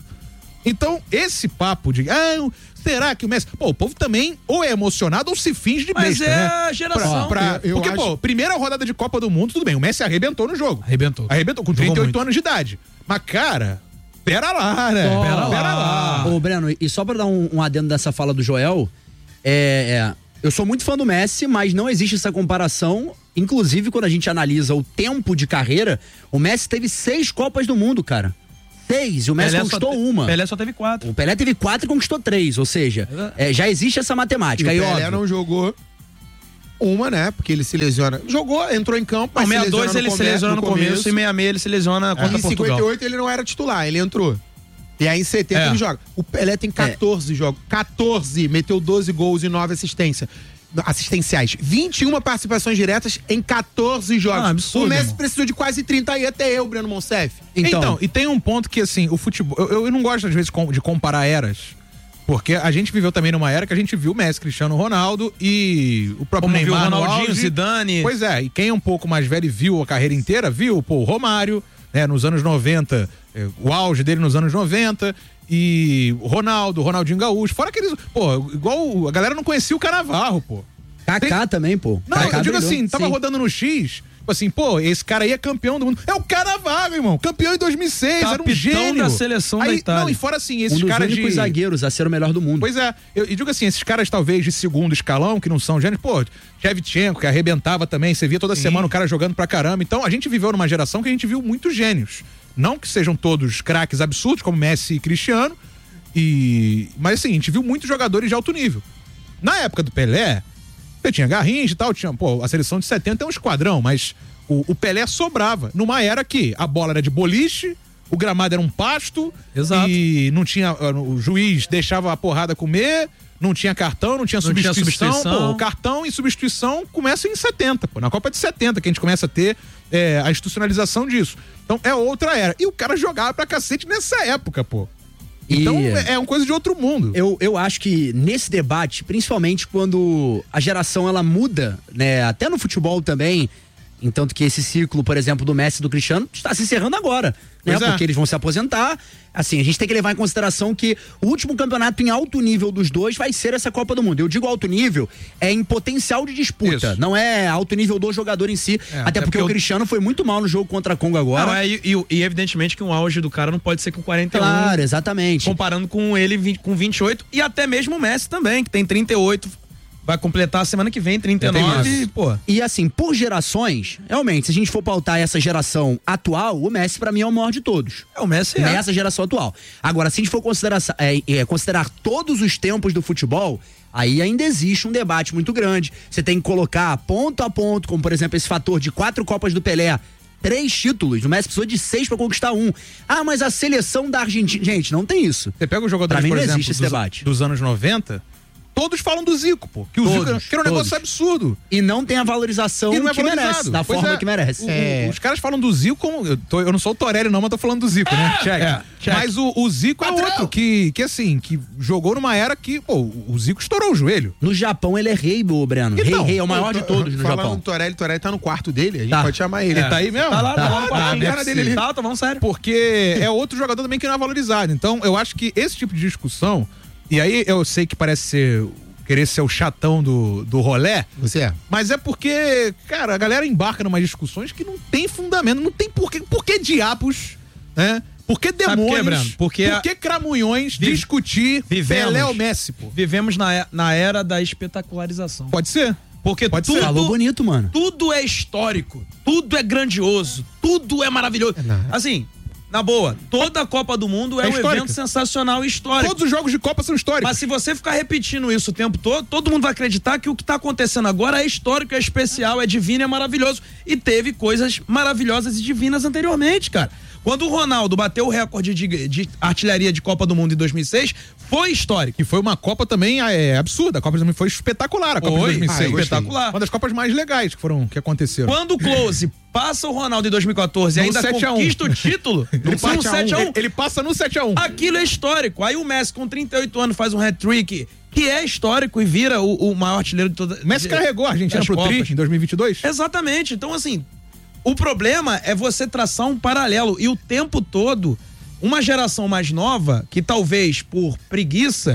Então, esse papo de ah, será que o Messi... Pô, o povo também ou é emocionado ou se finge de Mas besta, é né? a geração. Pra, pra, Eu porque, acho- pô, primeira rodada de Copa do Mundo, tudo bem, o Messi arrebentou no jogo. Arrebentou. Arrebentou, com Jogou trinta e oito muito. anos de idade. Mas, cara, pera lá, né? Ó, Pera, pera lá. Ô, Breno, e só pra dar um, um adendo dessa fala do Joel, é, é, eu sou muito fã do Messi, mas não existe essa comparação. Inclusive, quando a gente analisa o tempo de carreira, o Messi teve seis Copas do Mundo, cara. Seis, e o Messi Pelé só conquistou te- uma. Pelé só teve quatro. O Pelé teve quatro e conquistou três, ou seja, é, já existe essa E o matemática. Aí, Pelé óbvio, não jogou uma, né? Porque ele se lesiona. Jogou, entrou em campo, Não, mas sessenta e dois se ele se lesiona no começo, e sessenta e seis ele se lesiona contra E em Portugal. cinquenta e oito ele não era titular, ele entrou. E aí em setenta É. ele joga. O Pelé tem quatorze jogos. quatorze, meteu doze gols e nove assistências. Assistenciais. vinte e uma participações diretas em quatorze jogos. Ah, absurdo, o Messi irmão. precisou de quase trinta aí, até eu, Breno Monsef. Então, e tem um ponto que, assim, o futebol... Eu, eu não gosto, às vezes, com- de comparar eras. Porque a gente viveu também numa era que a gente viu o Messi, Cristiano Ronaldo e o próprio Como viu Neymar o no Ronaldinho, auge. Zidane. Pois é, e quem é um pouco mais velho e viu a carreira inteira, viu, pô, o Romário, né, nos anos noventa, eh, o auge dele nos anos noventa, e o Ronaldo, o Ronaldinho Gaúcho, fora aqueles... Pô, igual a galera não conhecia o Canavarro, pô. Kaká também, pô. Não, Kaká eu digo brilhou. assim, tava Sim. rodando no X, tipo assim, pô, esse cara aí é campeão do mundo. É o Cannavaro, irmão. Campeão em dois mil e seis, era um Capitão gênio. da seleção da aí, Itália. Não, e fora assim, esses um dos caras únicos de... zagueiros a ser o melhor do mundo. Pois é, eu, e digo assim, esses caras talvez de segundo escalão, que não são gênios, pô, Shevchenko, que arrebentava também, você via toda semana o cara jogando pra caramba. Então a gente viveu numa geração que a gente viu muitos gênios. Não que sejam todos craques absurdos, como Messi e Cristiano, e... mas assim, a gente viu muitos jogadores de alto nível. Na época do Pelé, você tinha Garrincha e tal, tinha, pô, a seleção de setenta é um esquadrão, mas o, o Pelé sobrava numa era que a bola era de boliche, o gramado era um pasto, Exato. e não tinha, o juiz deixava a porrada comer, não tinha cartão, não tinha Não tinha substituição, substituição. pô, o cartão e substituição começam em setenta, pô, na Copa de setenta que a gente começa a ter é, a institucionalização disso. Então é outra era. E o cara jogava pra cacete nessa época, pô. Então E- é uma coisa de outro mundo. Eu, eu acho que nesse debate, principalmente quando a geração ela muda, né, até no futebol também, entanto que esse ciclo, por exemplo, do Messi e do Cristiano está se encerrando agora, né? Pois é. Porque eles vão se aposentar. Assim, a gente tem que levar em consideração que o último campeonato em alto nível dos dois vai ser essa Copa do Mundo. Eu digo alto nível, é em potencial de disputa, não é alto nível do jogador em si, É, até até porque, porque o o- Cristiano foi muito mal no jogo contra a Congo agora. Não, é, e, e- e evidentemente que um auge do cara não pode ser com quarenta e um. Claro, exatamente. Comparando com ele vinte com vinte e oito e até mesmo o Messi também, que tem trinta e oito. Vai completar a semana que vem, trinta e nove. E, pô. E assim, por gerações, realmente, se a gente for pautar essa geração atual, o Messi pra mim é o maior de todos. É, o Messi é. Nessa geração atual. Agora, se a gente for considerar, é, é, considerar todos os tempos do futebol, aí ainda existe um debate muito grande. Você tem que colocar ponto a ponto, como por exemplo esse fator de quatro Copas do Pelé, três títulos, o Messi precisou de seis pra conquistar um. Ah, mas a seleção da Argentina... Gente, não tem isso. Você pega os jogadores, Pra mim por não exemplo, existe esse dos, debate. dos anos noventa, todos falam do Zico, pô. Que o Todos, Zico que era um todos. negócio absurdo. E não tem a valorização E não é que valorizado. merece, da Pois forma é. que merece. O- o- Os caras falam do Zico como. Eu, tô- eu não sou o Torelli, não, mas tô falando do Zico, né? Check. é, check. Mas o, o Zico é outro que, que, assim, que jogou numa era que, pô, o Zico estourou o joelho. No Japão ele é rei, ô Breno. Então, rei, rei, é o maior de todos no Falando Japão. do Torelli, Torelli tá no quarto dele, a gente Tá. pode chamar ele. Ele tá aí mesmo? Tá lá, tá lá, tá, tá, a cara dele ali. Tá, tá, vamos sério. Porque é outro jogador também que não é valorizado. Então, eu acho que esse tipo de discussão, e aí eu sei que parece ser, querer ser o chatão do, do rolé. Você é. Mas é porque, cara, a galera embarca numas discussões que não tem fundamento, não tem porquê. Por que diabos, né? Por que Sabe por quê, demônios? Breno? Porque por a- que cramunhões Vi- discutir Vivemos. Pelé ou Messi, pô? Vivemos na, e- na era da espetacularização. Pode ser. Porque Pode tudo, ser. Falou bonito, mano. tudo é histórico, tudo é grandioso, tudo é maravilhoso. Assim, na boa, toda a Copa do Mundo é, É um histórica. evento sensacional e histórico. Todos os jogos de Copa são históricos. Mas se você ficar repetindo isso o tempo todo, todo mundo vai acreditar que o que tá acontecendo agora é histórico, é especial, é divino, é maravilhoso. E teve coisas maravilhosas e divinas anteriormente, cara. Quando o Ronaldo bateu o recorde de, de artilharia de Copa do Mundo em dois mil e seis, foi histórico. E foi uma Copa também é, absurda. A Copa também foi espetacular, a Copa Foi. de dois mil e seis. Ah, eu gostei. Espetacular. Uma das Copas mais legais que foram que aconteceram. Quando o Close passa o Ronaldo em dois mil e quatorze e No ainda sete a um. conquista o título, Ele no parte a um. sete a um. Ele, ele passa no sete a um. Aquilo é histórico. Aí o Messi, com trinta e oito anos, faz um hat-trick, que é histórico e vira o, o maior artilheiro de toda. O Messi de- carregou a Argentina das pro Copas. tri em dois mil e vinte e dois. Exatamente. Então, assim, o problema é você traçar um paralelo e o tempo todo, uma geração mais nova, que talvez por preguiça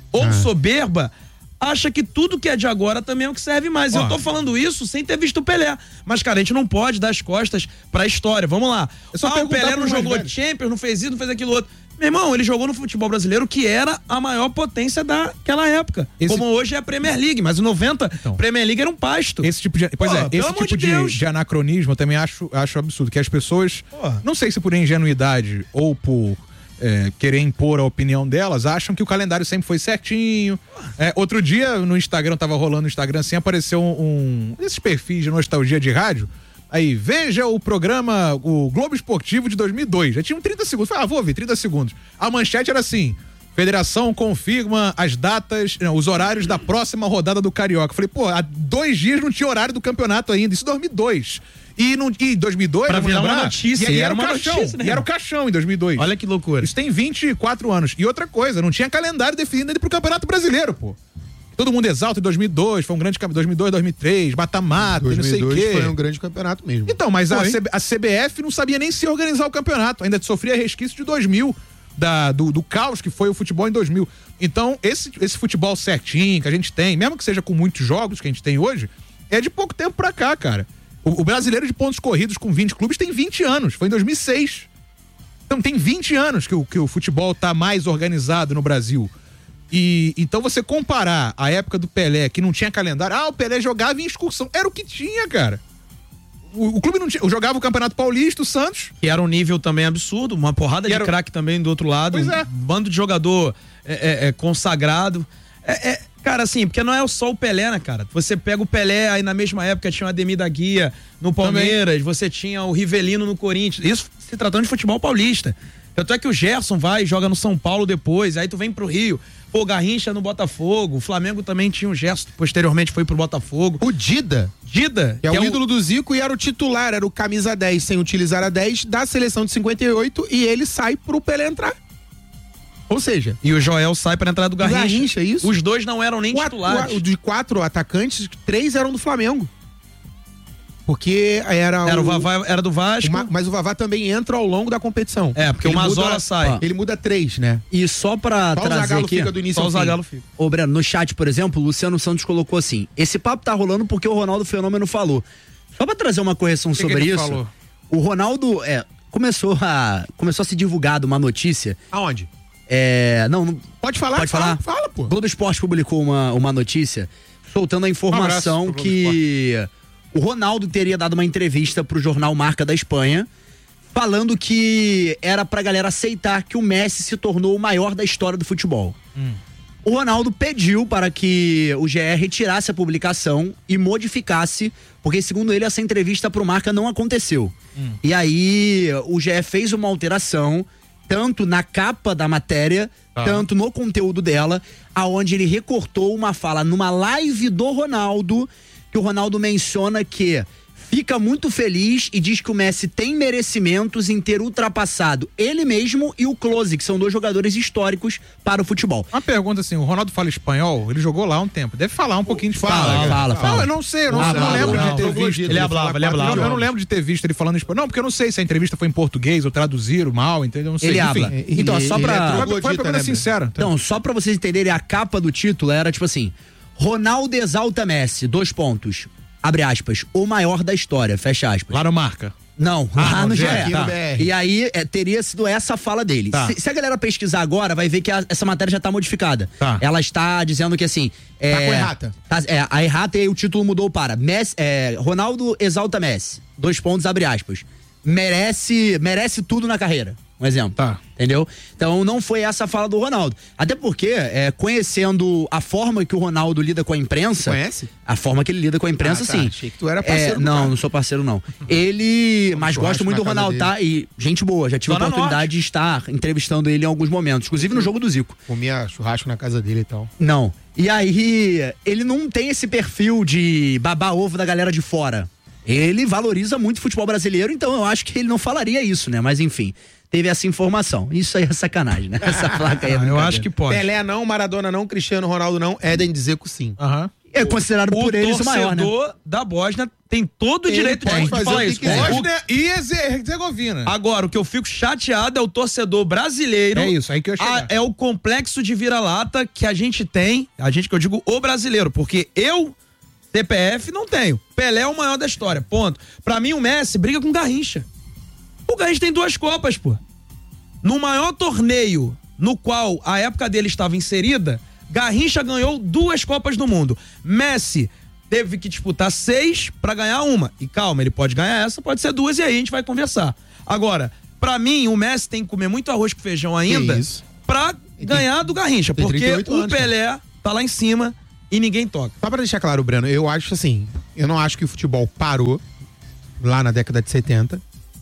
ou Ah. soberba, acha que tudo que é de agora também é o que serve mais. Ó. Eu tô falando isso sem ter visto o Pelé. Mas, cara, a gente não pode dar as costas pra história. Vamos lá. É só Ah, o perguntar Pelé pro não mais jogou velho. Champions, não fez isso, não fez aquilo outro. Meu irmão, ele jogou no futebol brasileiro, que era a maior potência daquela época. Esse- Como hoje é a Premier League, mas em noventa, Premier League era um pasto. Esse tipo de, pois Pô, é, pelo esse amor tipo de de, Deus. de anacronismo eu também acho, acho absurdo, que as pessoas, não sei se por ingenuidade ou por é, querer impor a opinião delas, acham que o calendário sempre foi certinho. É, outro dia no Instagram, tava rolando no Instagram assim, apareceu um, um desses perfis de nostalgia de rádio. Aí, veja o programa, o Globo Esportivo de dois mil e dois. Já tinha um trinta segundos. Falei, ah, vou ver, trinta segundos. A manchete era assim: Federação confirma as datas, não, os horários da próxima rodada do Carioca. Falei, pô, há dois dias não tinha horário do campeonato ainda. Isso em dois mil e dois. E no, e dois mil e dois, Pra vamos virar uma lembrar, notícia, E, e era era o uma caixão. notícia, né, E era o irmão? caixão em dois mil e dois. Olha que loucura. Isso tem vinte e quatro anos. E outra coisa, não tinha calendário definido ainda pro Campeonato Brasileiro, pô. Todo mundo exalta em dois mil e dois, foi um grande campeonato. dois mil e dois, dois mil e três, mata-mata, não sei o quê. foi um grande campeonato mesmo. Então, mas a, Foi. C B a C B F não sabia nem se organizar o campeonato. Ainda sofria resquício de dois mil, da, do, do caos que foi o futebol em dois mil. Então, esse, esse futebol certinho que a gente tem, mesmo que seja com muitos jogos que a gente tem hoje, é de pouco tempo pra cá, cara. O, o brasileiro de pontos corridos com vinte clubes tem vinte anos. Foi em dois mil e seis. Então, tem vinte anos que o, que o futebol tá mais organizado no Brasil. E então você comparar a época do Pelé, que não tinha calendário, ah, o Pelé jogava em excursão. Era o que tinha, cara. O, o clube não tinha. Eu jogava o Campeonato Paulista, o Santos. Que era um nível também absurdo, uma porrada E de era- craque também do outro lado. Pois é. Um bando de jogador é, é, é, consagrado. É, é, cara, assim, porque não é só o Pelé, né, cara? Você pega o Pelé, aí na mesma época tinha o Ademir da Guia no Palmeiras, você tinha o Rivelino no Corinthians. Isso se tratando de futebol paulista. Tanto é que o Gerson vai e joga no São Paulo depois, aí tu vem pro Rio. Pô, o Garrincha no Botafogo, o Flamengo também tinha o Gerson, posteriormente foi pro Botafogo. O Dida. Dida, Que é o ídolo do Zico e era o titular, era o camisa dez, sem utilizar a dez, da seleção de cinquenta e oito, e ele sai pro Pelé entrar. Ou seja... E o Joel sai pra entrar do Garrincha. Garrincha, isso. Os dois não eram nem O- titulares. o- De quatro atacantes, três eram do Flamengo. Porque era, Era o Vavá, era do Vasco. o Ma- mas o Vavá também entra ao longo da competição. É, porque o Mazola sai. Ele muda três, né? E só pra Só o trazer Zagallo aqui... fica do início Só ao o fim. Zagallo fica. Ô, Breno, no chat, por exemplo, o Luciano Santos colocou assim: esse papo tá rolando porque o Ronaldo Fenômeno falou. Só pra trazer uma correção que sobre ele isso, falou? o Ronaldo é, começou, a, começou a ser divulgado uma notícia. Aonde? É, não, não- Pode falar? Pode falar? Fala, fala, pô. Globo Esporte publicou uma, uma notícia soltando a informação Um abraço pro Globo que o Ronaldo teria dado uma entrevista pro jornal Marca da Espanha, falando que era pra galera aceitar que o Messi se tornou o maior da história do futebol. O Ronaldo pediu para que o G E retirasse a publicação e modificasse, porque segundo ele essa entrevista pro Marca não aconteceu. E aí o G E fez uma alteração, tanto na capa da matéria, Tá. tanto no conteúdo dela, aonde ele recortou uma fala numa live do Ronaldo, que o Ronaldo menciona que fica muito feliz e diz que o Messi tem merecimentos em ter ultrapassado ele mesmo e o Klose, que são dois jogadores históricos para o futebol. Uma pergunta assim, o Ronaldo fala espanhol? Ele jogou lá há um tempo. Deve falar um pouquinho de Fala, espanhol. fala, Não, fala. eu não sei, eu não, Ah, sei, eu não fala, lembro não, de ter não, visto. ele hablava, ele Eu não- hablava. Eu não lembro de ter visto ele falando espanhol. Não, porque eu não sei se a entrevista foi em português ou traduziram mal, entendeu? Eu não sei. Ele Enfim. habla. Então, só pra... Foi, foi uma pergunta sincera. Então, só pra vocês entenderem, a capa do título era tipo assim: Ronaldo exalta Messi, dois pontos. Abre aspas, o maior da história, fecha aspas. Lá no Marca. Não, Ah, lá no no G G E, E. tá. E aí é, teria sido essa a fala dele. Tá. Se, se a galera pesquisar agora, vai ver que a- essa matéria já tá modificada. Tá. Ela está dizendo que assim. É, Tá com errata. tá- é, a errata e aí o título mudou para Messi, é, Ronaldo exalta Messi. Dois pontos, abre aspas. Merece, merece tudo na carreira. Um exemplo. Tá. Entendeu? Então não foi essa a fala do Ronaldo. Até porque, é, conhecendo a forma que o Ronaldo lida com a imprensa. Conhece? A forma que ele lida com a imprensa, Ah, tá. sim. Achei que tu era É, parceiro do não, cara. não sou parceiro, não. Ele. Mas churrasco gosto muito na do casa Ronaldo, dele. tá? E gente boa, já tive a Zona oportunidade de estar entrevistando ele em alguns momentos, inclusive no jogo do Zico. Comia churrasco na casa dele e tal. Não. E aí, ele não tem esse perfil de babar ovo da galera de fora. Ele valoriza muito o futebol brasileiro, então eu acho que ele não falaria isso, né? Mas enfim, teve essa informação. Isso aí é sacanagem, né? Essa placa aí é Ah, eu brincadeira. acho que pode. Pelé não, Maradona não, Cristiano Ronaldo não, Éden Dzeko sim. Aham. É considerado por eles o maior, né? O torcedor da Bósnia tem todo o Ele direito pode de fazer falar o que isso. quiser. O- Bósnia e Herzegovina. Agora, o que eu fico chateado é o torcedor brasileiro. É isso, aí que eu ia chegar. A- é o complexo de vira-lata que a gente tem, a gente que eu digo o brasileiro, porque eu, C P F, não tenho. Pelé é o maior da história, ponto. Pra mim, o Messi briga com o Garrincha. O Garrincha tem duas Copas, pô. No maior torneio no qual a época dele estava inserida, Garrincha ganhou duas Copas do Mundo. Messi teve que disputar seis pra ganhar uma. E calma, ele pode ganhar essa, pode ser duas, e aí a gente vai conversar. Agora, pra mim, o Messi tem que comer muito arroz com feijão ainda isso? pra ganhar do Garrincha. tem Porque trinta e oito o anos, Pelé tá lá em cima e ninguém toca. Só pra deixar claro, Breno, eu acho assim, eu não acho que o futebol parou lá na década de setenta,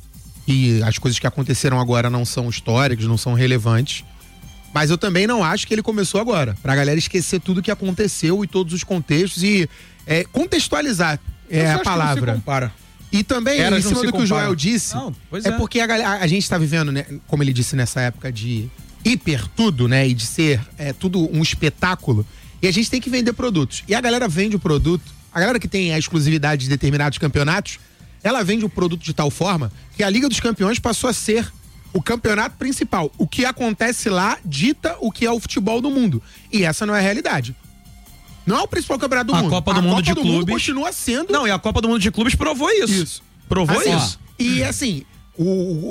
e as coisas que aconteceram agora não são históricas, não são relevantes, mas eu também não acho que ele começou agora, pra galera esquecer tudo que aconteceu e todos os contextos e é, contextualizar Eu é só a acho que não palavra. se compara. E também, Eras em não cima se do que o Joel comparam. disse, Não, pois é, é. porque a, galera, a gente tá vivendo, né, como ele disse, nessa época de hiper tudo, né, e de ser é, tudo um espetáculo, e a gente tem que vender produtos. E a galera vende o produto, a galera que tem a exclusividade de determinados campeonatos, ela vende o produto de tal forma que a Liga dos Campeões passou a ser o campeonato principal. O que acontece lá dita o que é o futebol do mundo. E essa não é a realidade. Não é o principal campeonato do A mundo. Copa do a Mundo Copa de do Mundo Clubes continua sendo. Não, e a Copa do Mundo de Clubes provou isso. Isso. Provou Assim, isso. E assim, o,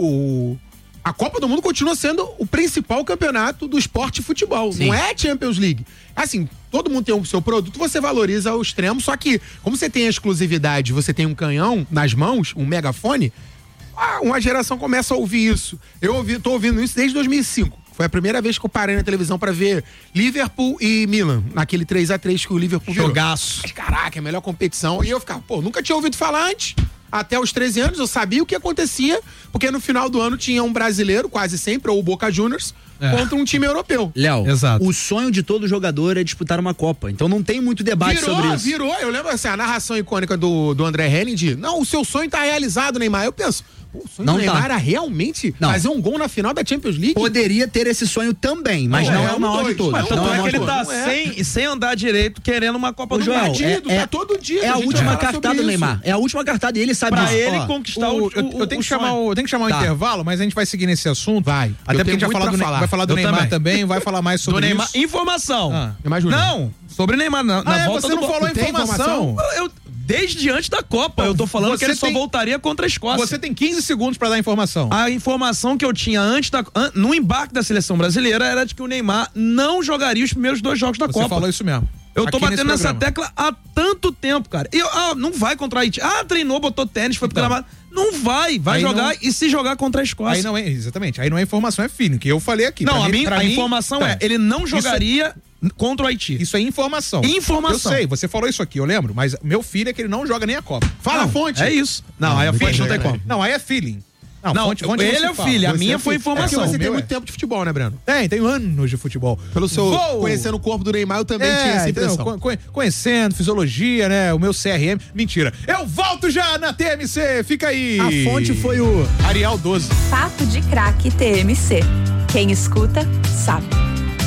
o- a Copa do Mundo continua sendo o principal campeonato do esporte futebol. Sim. Não é a Champions League. Assim, todo mundo tem o seu produto, você valoriza o extremo, só que, como você tem a exclusividade, você tem um canhão nas mãos, um megafone, ah, uma geração começa a ouvir isso. Eu ouvi, tô ouvindo isso desde dois mil e cinco. Foi a primeira vez que eu parei na televisão pra ver Liverpool e Milan, naquele três a três que o Liverpool virou. Jogaço. Mas, caraca, é a melhor competição. E eu ficava, pô, nunca tinha ouvido falar antes. Até os treze anos eu sabia o que acontecia, porque no final do ano tinha um brasileiro, quase sempre, ou o Boca Juniors, É. contra um time europeu. Léo, Exato. o sonho de todo jogador é disputar uma Copa. Então não tem muito debate Virou, sobre isso. virou. Eu lembro assim, a narração icônica do, do André Henning de, não, o seu sonho tá realizado, Neymar. Eu penso, pô, o sonho Não do Neymar tá. era realmente Não. fazer um gol na final da Champions League? Poderia ter esse sonho também, mas não, é o maior de todos. Mas tanto Não é é o que ele maior de tá todos. sem, sem andar direito, querendo uma Copa Ô, do Joel, Mundo. é, é, tá todo dia, é a a gente última vai falar cartada sobre do isso. Neymar. É a última cartada e ele sabe Pra disso. ele Ó, conquistar O- o, eu, o, eu tenho o que chamar, sonho. o, eu tenho que chamar um Tá. intervalo, mas a gente vai seguir nesse assunto. Vai. Até Eu porque a tenho gente vai muito falar, pra do, Ne- falar. vai falar do Eu Neymar também. também, vai falar mais sobre Do Neymar. isso. Informação. Ah. Neymar Júnior. Não, sobre Neymar. Na, na Ah, é, volta você do não falou Tu tem informação. informação? Eu, desde antes da Copa, eu tô falando Você que ele só tem- voltaria contra a Escócia. Você tem quinze segundos pra dar informação. A informação que eu tinha antes da, an- no embarque da seleção brasileira era de que o Neymar não jogaria os primeiros dois jogos da Você Copa. falou isso mesmo. Eu tô Aqui nesse batendo nessa programa. tecla há tanto tempo, cara. E eu, ah, não vai contra a Haiti. Ah, treinou, botou tênis, foi pro Então. gramado. Não vai, vai Aí jogar não- e se jogar contra a Escócia. Aí não é, exatamente. Aí não é informação, é feeling, que eu falei aqui. Não, Pra a, mim- mim, pra a mim- informação Então, é, ele não isso- jogaria contra o Haiti. Isso é informação. Informação. Eu sei, você falou isso aqui, eu lembro, mas meu filho é que ele não joga nem a Copa. Fala Não, a fonte. É isso. Não, aí a fonte não tem como. Não, aí é feeling. Não, fonte- fonte ele se é o fala. filho, a Você minha é foi filho. informação. É porque você o tem meu muito é. tempo de futebol, né, Breno? Tem, tenho anos de futebol. Pelo seu Vou- conhecendo o corpo do Neymar, eu também É, tinha essa entendeu? impressão. Co- co- Conhecendo, fisiologia, né? O meu C R M. Mentira. Eu volto já na T M C. Fica aí. A fonte foi o Arial doze. Papo de Craque T M C. Quem escuta, sabe.